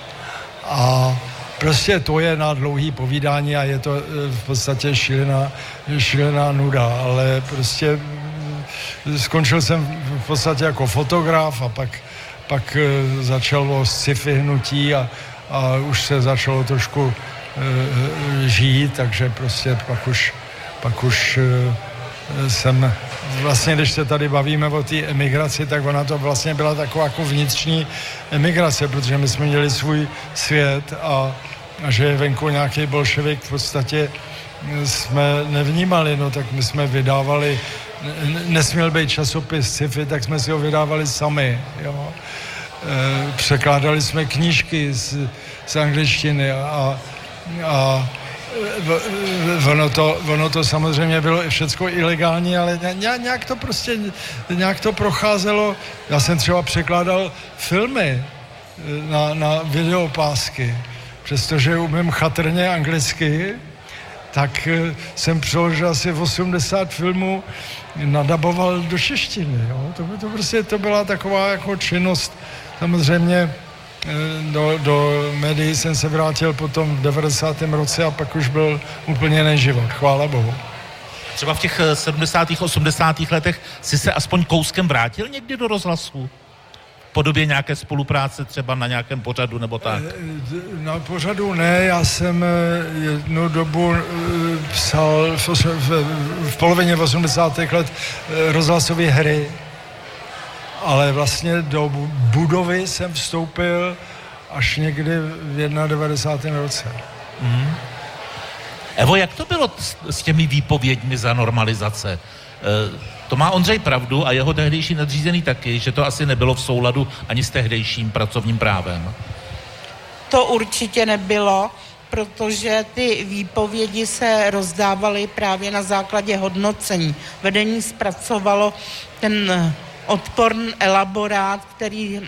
A prostě to je na dlouhý povídání a je to v podstatě šílená, šílená nuda, ale prostě skončil jsem v podstatě jako fotograf a pak, pak začalo sci-fi hnutí a, a už se začalo trošku e, žít, takže prostě pak už, pak už e, jsem vlastně, když se tady bavíme o té emigraci, tak ona to vlastně byla taková jako vnitřní emigrace, protože my jsme měli svůj svět a, a že je venku nějaký bolševik, v podstatě jsme nevnímali, no tak my jsme vydávali, nesměl být časopis sci-fi, tak jsme si ho vydávali sami, jo. E, překládali jsme knížky z, z angličtiny a, a Ono to, ono to samozřejmě bylo i všecko ilegální, ale nějak to prostě, nějak to procházelo. Já jsem třeba překládal filmy na, na videopásky, přestože umím chatrně anglicky, tak jsem přeložil asi osmdesát filmů, nadaboval do češtiny. Jo? To, to prostě to byla taková jako činnost, samozřejmě. Do, do médií jsem se vrátil potom v devadesátém roce a pak už byl úplně jiný život, chvála Bohu. Třeba v těch sedmdesátých, osmdesátých letech si se aspoň kouskem vrátil někdy do rozhlasu? V podobě nějaké spolupráce třeba na nějakém pořadu nebo tak? Na pořadu ne, já jsem jednu dobu psal v, v, v polovině osmdesátých let rozhlasové hry, ale vlastně do budovy jsem vstoupil až někdy v devadesátém prvním roce. Mm. Evo, jak to bylo s těmi výpověďmi za normalizace? E, to má Ondřej pravdu a jeho tehdejší nadřízený taky, že to asi nebylo v souladu ani s tehdejším pracovním právem. To určitě nebylo, protože ty výpovědi se rozdávaly právě na základě hodnocení. Vedení zpracovalo ten odporný elaborát, který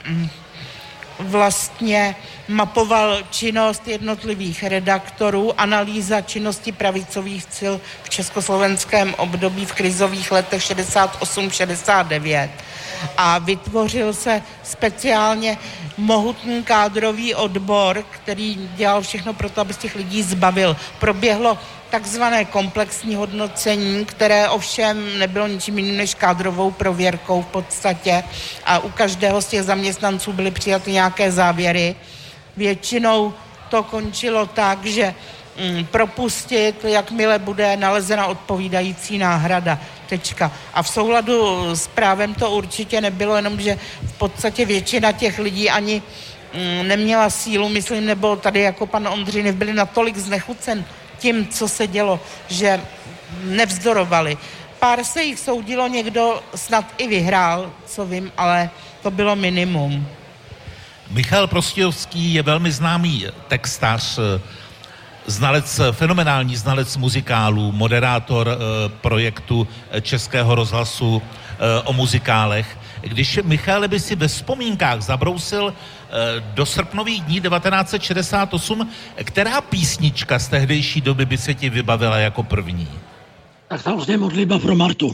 vlastně mapoval činnost jednotlivých redaktorů, analýza činnosti pravicových sil v československém období v krizových letech šedesát osm šedesát devět a vytvořil se speciálně mohutný kádrový odbor, který dělal všechno pro to, aby z těch lidí zbavil. Proběhlo takzvané komplexní hodnocení, které ovšem nebylo ničím jiným než kádrovou prověrkou v podstatě a u každého z těch zaměstnanců byly přijaty nějaké závěry. Většinou to končilo tak, že mm, propustit, jakmile bude nalezena odpovídající náhrada. Tečka. A v souladu s právem to určitě nebylo, jenom že v podstatě většina těch lidí ani mm, neměla sílu, myslím, nebo tady jako pan Ondřinev byli natolik znechucen tím, co se dělo, že nevzdorovali. Pár se jich soudilo, někdo snad i vyhrál, co vím, ale to bylo minimum. Michal Prostějovský je velmi známý textař, znalec, fenomenální znalec muzikálů, moderátor e, projektu Českého rozhlasu e, o muzikálech. Když Michale by si ve vzpomínkách zabrousil e, do srpnových dní devatenáct set šedesát osm, která písnička z tehdejší doby by se ti vybavila jako první? Tak samozřejmě Modlitba pro Martu.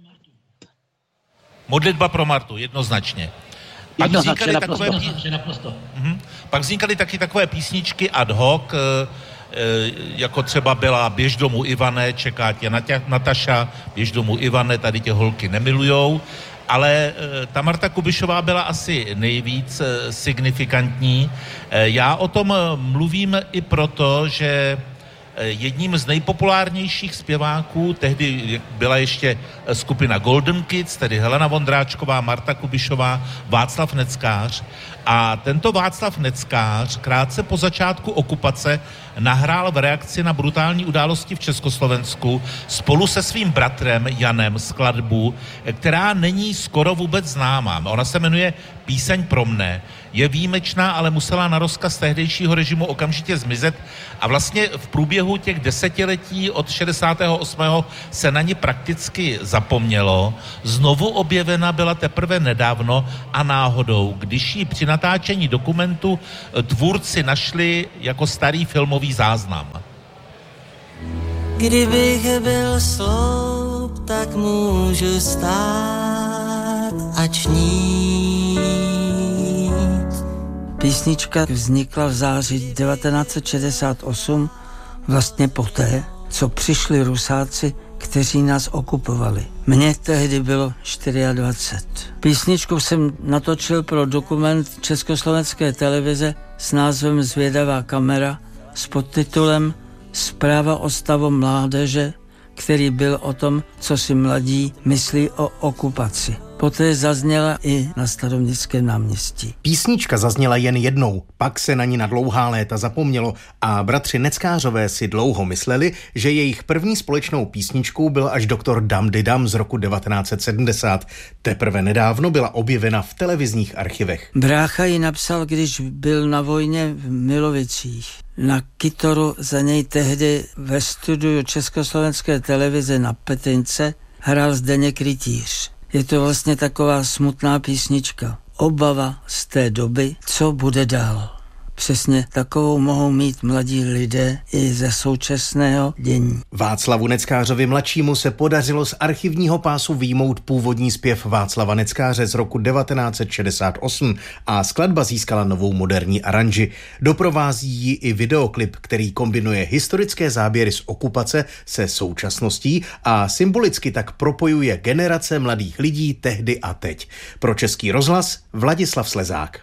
Modlitba pro Martu, jednoznačně. Pak vznikaly, takové pí... uh-huh. Pak vznikaly taky takové písničky ad hoc, jako třeba byla Běž domů Ivane, čeká tě Nataša, Běž domů Ivane, tady tě holky nemilujou, ale ta Marta Kubišová byla asi nejvíc signifikantní. Já o tom mluvím i proto, že jedním z nejpopulárnějších zpěváků, tehdy byla ještě skupina Golden Kids, tedy Helena Vondráčková, Marta Kubišová, Václav Neckář. A tento Václav Neckář krátce po začátku okupace nahrál v reakci na brutální události v Československu spolu se svým bratrem Janem skladbu, která není skoro vůbec známá. Ona se jmenuje Píseň pro mne. Je výjimečná, ale musela na rozkaz tehdejšího režimu okamžitě zmizet a vlastně v průběhu těch desetiletí od šedesátého osmého se na ní prakticky zapomnělo. Znovu objevena byla teprve nedávno a náhodou, když ji při natáčení dokumentu tvůrci našli jako starý filmový záznam. Kdybych byl sloup, tak můžu stát a čnít. Písnička vznikla v září devatenáct set šedesát osm, vlastně poté, co přišli Rusáci, kteří nás okupovali. Mně tehdy bylo dvacet čtyři. Písničku jsem natočil pro dokument Československé televize s názvem Zvědavá kamera s podtitulem Zpráva o stavu mládeže, který byl o tom, co si mladí myslí o okupaci. Poté zazněla i na Staroměstském náměstí. Písnička zazněla jen jednou, pak se na ní na dlouhá léta zapomnělo a bratři Neckářové si dlouho mysleli, že jejich první společnou písničkou byl až doktor Dam Di Dam z roku devatenáct set sedmdesát. Teprve nedávno byla objevena v televizních archivech. Brácha ji napsal, když byl na vojně v Milovicích. Na kytoru za něj tehdy ve studiu Československé televize na Petince hrál Zdeněk Rytíř. Je to vlastně taková smutná písnička. Obava z té doby, co bude dál. Přesně takovou mohou mít mladí lidé i ze současného dění. Václavu Neckářovi mladšímu se podařilo z archivního pásu vyjmout původní zpěv Václava Neckáře z roku devatenáct set šedesát osm a skladba získala novou moderní aranži. Doprovází ji i videoklip, který kombinuje historické záběry z okupace se současností a symbolicky tak propojuje generace mladých lidí tehdy a teď. Pro Český rozhlas Vladislav Slezák.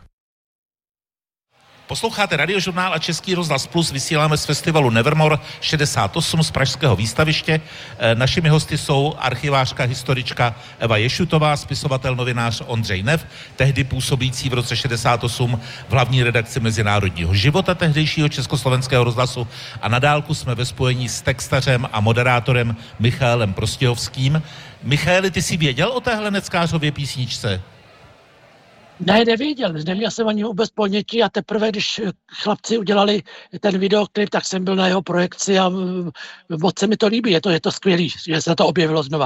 Posloucháte Radiožurnál a Český rozhlas Plus, vysíláme z festivalu Nevermore šedesát osm z pražského výstaviště. Našimi hosty jsou archivářka, historička Eva Ješutová, spisovatel, novinář Ondřej Nev, tehdy působící v roce šedesát osm v hlavní redakci Mezinárodního života tehdejšího Československého rozhlasu a na dálku jsme ve spojení s textařem a moderátorem Michaelem Prostějovským. Michaeli, ty jsi věděl o téhle Neckářově písničce? Ne, nevěděl, neměl jsem ani vůbec ponětí a teprve, když chlapci udělali ten videoklip, tak jsem byl na jeho projekci a moc se mi to líbí, je to, je to skvělý, že se to objevilo znova.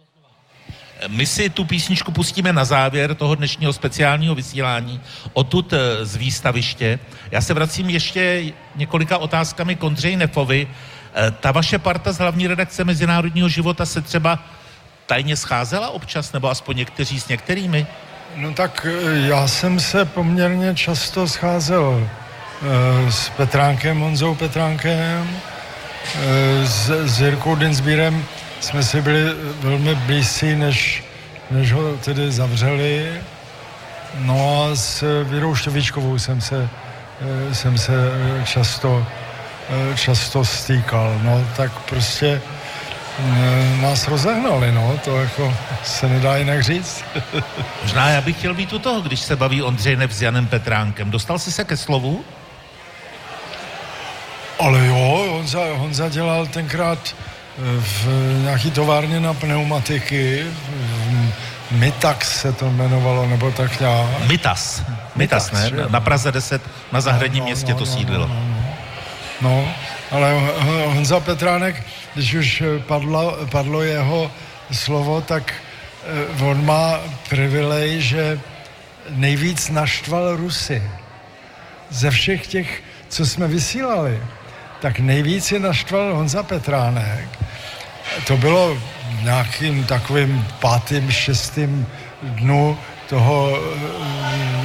My si tu písničku pustíme na závěr toho dnešního speciálního vysílání odtud z výstaviště. Já se vracím ještě několika otázkami k Ondřeji Nefovi. Ta vaše parta z hlavní redakce Mezinárodního života se třeba tajně scházela občas, nebo aspoň někteří s některými? No tak já jsem se poměrně často scházel e, s Petránkem, Honzou Petránkem, e, s, s Jirkou Dinsbírem. Jsme si byli velmi blízcí, než, než ho tedy zavřeli. No a s Věrou Štěvíčkovou jsem se, e, jsem se často, e, často stýkal. No tak prostě nás rozehnali, no, to jako se nedá jinak říct. Možná já bych chtěl být u toho, když se baví Ondřej Nev s Janem Petránkem. Dostal jsi se ke slovu? Ale jo, Honza, Honza dělal tenkrát v nějaký továrně na pneumatiky, Mitax se to jmenovalo, nebo tak nějak. Mitas, Mitas, ne? Že? Na Praze deset, na zahradním no, no, městě no, to no, sídlilo. No, no, no, ale Honza Petránek, když už padlo, padlo jeho slovo, tak on má privilej, že nejvíc naštval Rusy. Ze všech těch, co jsme vysílali, tak nejvíc je naštval Honza Petránek. To bylo nějakým takovým pátým, šestým dnu toho,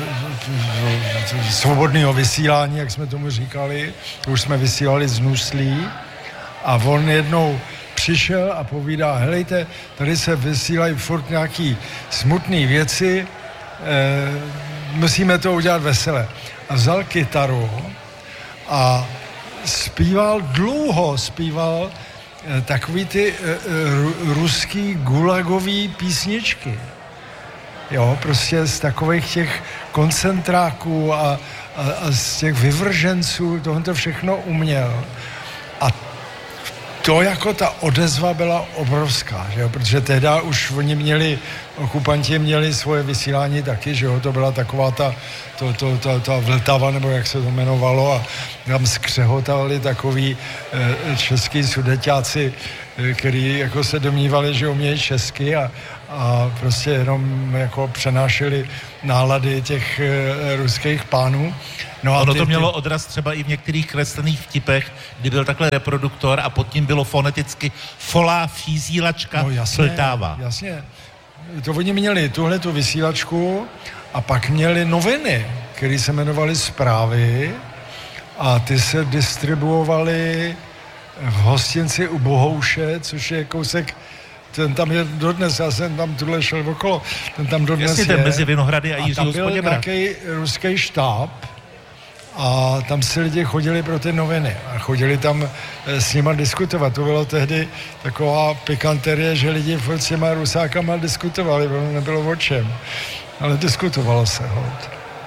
svobodného vysílání, jak jsme tomu říkali. Už jsme vysílali z Nuslí a on jednou přišel a povídá, helejte, tady se vysílají furt nějaký smutné věci, e, musíme to udělat veselé. A vzal kytaru a zpíval, dlouho zpíval e, takový ty e, e, ruský gulagový písničky. Jo, prostě z takových těch koncentráků a, a, a z těch vyvrženců, tohle to všechno uměl. A to jako ta odezva byla obrovská, že jo? Protože tehda už oni měli, okupanti měli svoje vysílání taky, že jo, to byla taková ta, to, to, ta, ta Vltava, nebo jak se to jmenovalo, a tam skřehotali takový e, český sudeťáci, e, který jako se domnívali, že umějí česky a, a prostě jenom jako přenášeli nálady těch e, ruských pánů. No ono ty, to mělo ty... odraz třeba i v některých kreslených vtipech, kdy byl takhle reproduktor a pod tím bylo foneticky folá fízílačka no, jasně, Vltava. Jasně. To oni měli tuhle tu vysílačku a pak měli noviny, které se jmenovaly Zprávy a ty se distribuovaly v hostinci u Bohouše, což je kousek, ten tam je dodnes, já jsem tam tuhle šel okolo, ten tam dodnes Jasně, je. ten mezi Vinohrady a Jiřího tam byl Spoděbra. nějaký ruský štáb a tam si lidi chodili pro ty noviny a chodili tam s nima diskutovat. To bylo tehdy taková pikanterie, že lidi furt s těma Rusákama diskutovali, protože nebylo o čem. Ale diskutovalo se, hod.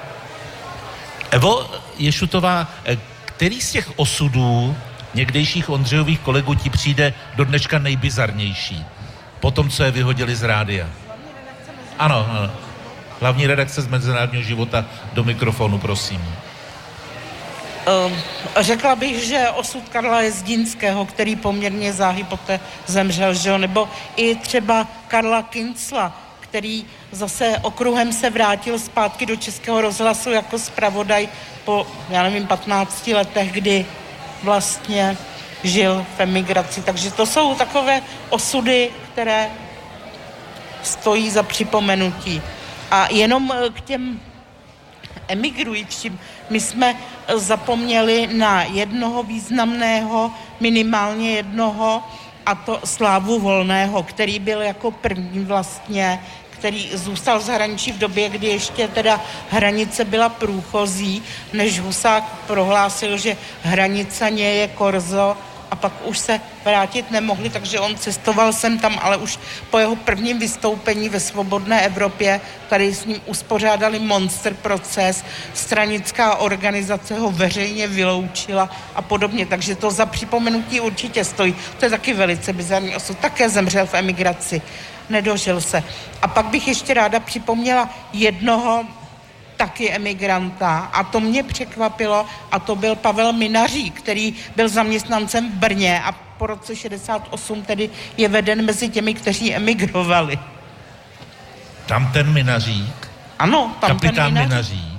Evo Ješutová, který z těch osudů někdejších Ondřejových kolegů ti přijde do dneška nejbizarnější? Po tom, co je vyhodili z rádia. Ano, ano. Hlavní redakce z Mezinárodního života do mikrofonu, prosím. Um, řekla bych, že osud Karla Jezdínského, který poměrně záhy poté zemřel, že jo? Nebo i třeba Karla Kincla, který zase okruhem se vrátil zpátky do Českého rozhlasu jako zpravodaj po, já nevím, patnácti letech, kdy vlastně žil v emigraci. Takže to jsou takové osudy, které stojí za připomenutí. A jenom k těm emigrujícím, my jsme zapomněli na jednoho významného, minimálně jednoho, a to Slávu Volného, který byl jako první vlastně, který zůstal v zahraničí v době, kdy ještě teda hranice byla průchozí, než Husák prohlásil, že hranice nie je korzo, a pak už se vrátit nemohli, takže on cestoval sem tam, ale už po jeho prvním vystoupení ve svobodné Evropě tady s ním uspořádali monster proces, stranická organizace ho veřejně vyloučila a podobně, takže to za připomenutí určitě stojí. To je taky velice bizarní osud, také zemřel v emigraci, nedožil se. A pak bych ještě ráda připomněla jednoho taky emigranta a to mě překvapilo a to byl Pavel Minařík, který byl zaměstnancem v Brně a po roce šedesát osm tedy je veden mezi těmi, kteří emigrovali. Tam ten Minařík? Ano, tam kapitán ten Minařík. Minařík.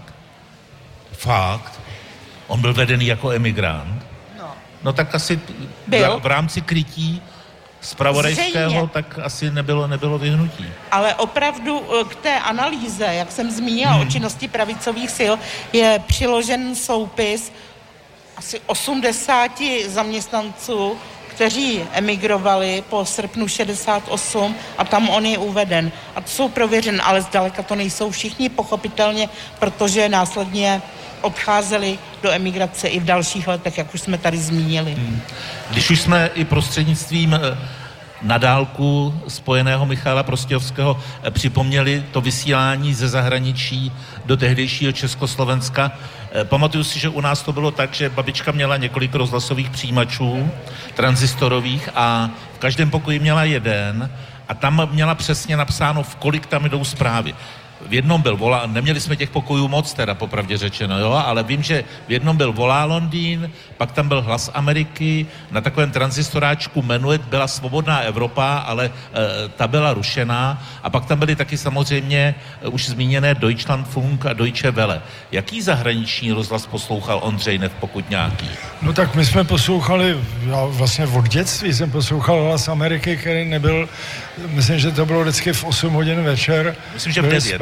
Fakt? On byl vedený jako emigrant? No. No tak asi byl. v rámci krytí zpravodajského, tak asi nebylo, nebylo vyhnutí. Ale opravdu k té analýze, jak jsem zmínila hmm. o činnosti pravicových sil, je přiložen soupis asi osmdesáti zaměstnanců, kteří emigrovali po srpnu šedesát osm a tam on je uveden. A to jsou prověřen, ale zdaleka to nejsou všichni, pochopitelně, protože následně odcházeli do emigrace i v dalších letech, jak už jsme tady zmínili. Hmm. Když už jsme i prostřednictvím na dálku spojeného Michala Prostějovského připomněli to vysílání ze zahraničí do tehdejšího Československa. Pamatuju si, že u nás to bylo tak, že babička měla několik rozhlasových přijímačů, tranzistorových, a v každém pokoji měla jeden a tam měla přesně napsáno, v kolik tam jdou zprávy. V jednom byl volá, neměli jsme těch pokojů moc, teda popravdě řečeno, jo, ale vím, že v jednom byl Volá Londýn, pak tam byl Hlas Ameriky, na takovém tranzistoráčku Menuet byla Svobodná Evropa, ale e, ta byla rušená, a pak tam byly taky samozřejmě e, už zmíněné Deutschlandfunk a Deutsche Welle. Jaký zahraniční rozhlas poslouchal Ondřej Nev, pokud nějaký? No tak my jsme poslouchali, já vlastně od dětství jsem poslouchal Hlas Ameriky, který nebyl, myslím, že to bylo vždycky v osm hodin večer. Myslím, že v devět.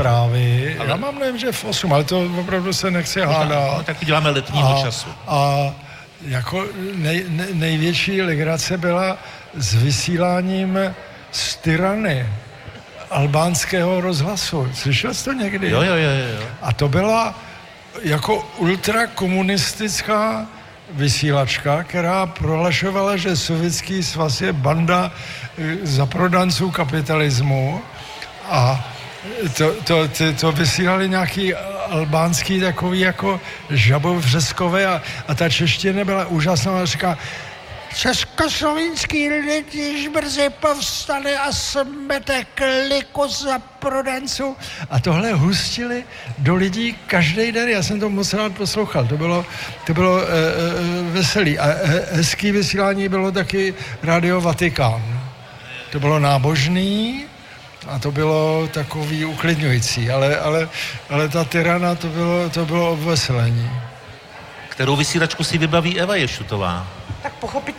zprávy. Já mám nevím, že v osm, ale to opravdu se nechci hádat. No, tak uděláme letního a, času. A jako nej, nej, největší legrace byla s vysíláním z Tirany albánského rozhlasu. Slyšel jsi to někdy? Jo, jo, jo, jo. A to byla jako ultrakomunistická vysílačka, která prohlašovala, že Sovětský svaz je banda zaprodanců kapitalismu a to, to, to, to vysílali nějaký albánský takový jako žabovřeskové a, a ta čeština byla úžasná a říká, československý lid již brzy povstane a smete kliku za prodanců. A tohle hustili do lidí každý den. Já jsem to moc rád poslouchal. To bylo, to bylo e, e, veselý. A hezký vysílání bylo taky Radio Vatikán. To bylo nábožný a to bylo takový uklidňující. Ale, ale, ale ta Tirana, to bylo, to bylo obveselení. Kterou vysílačku si vybaví Eva Ješutová? Tak pochopitelně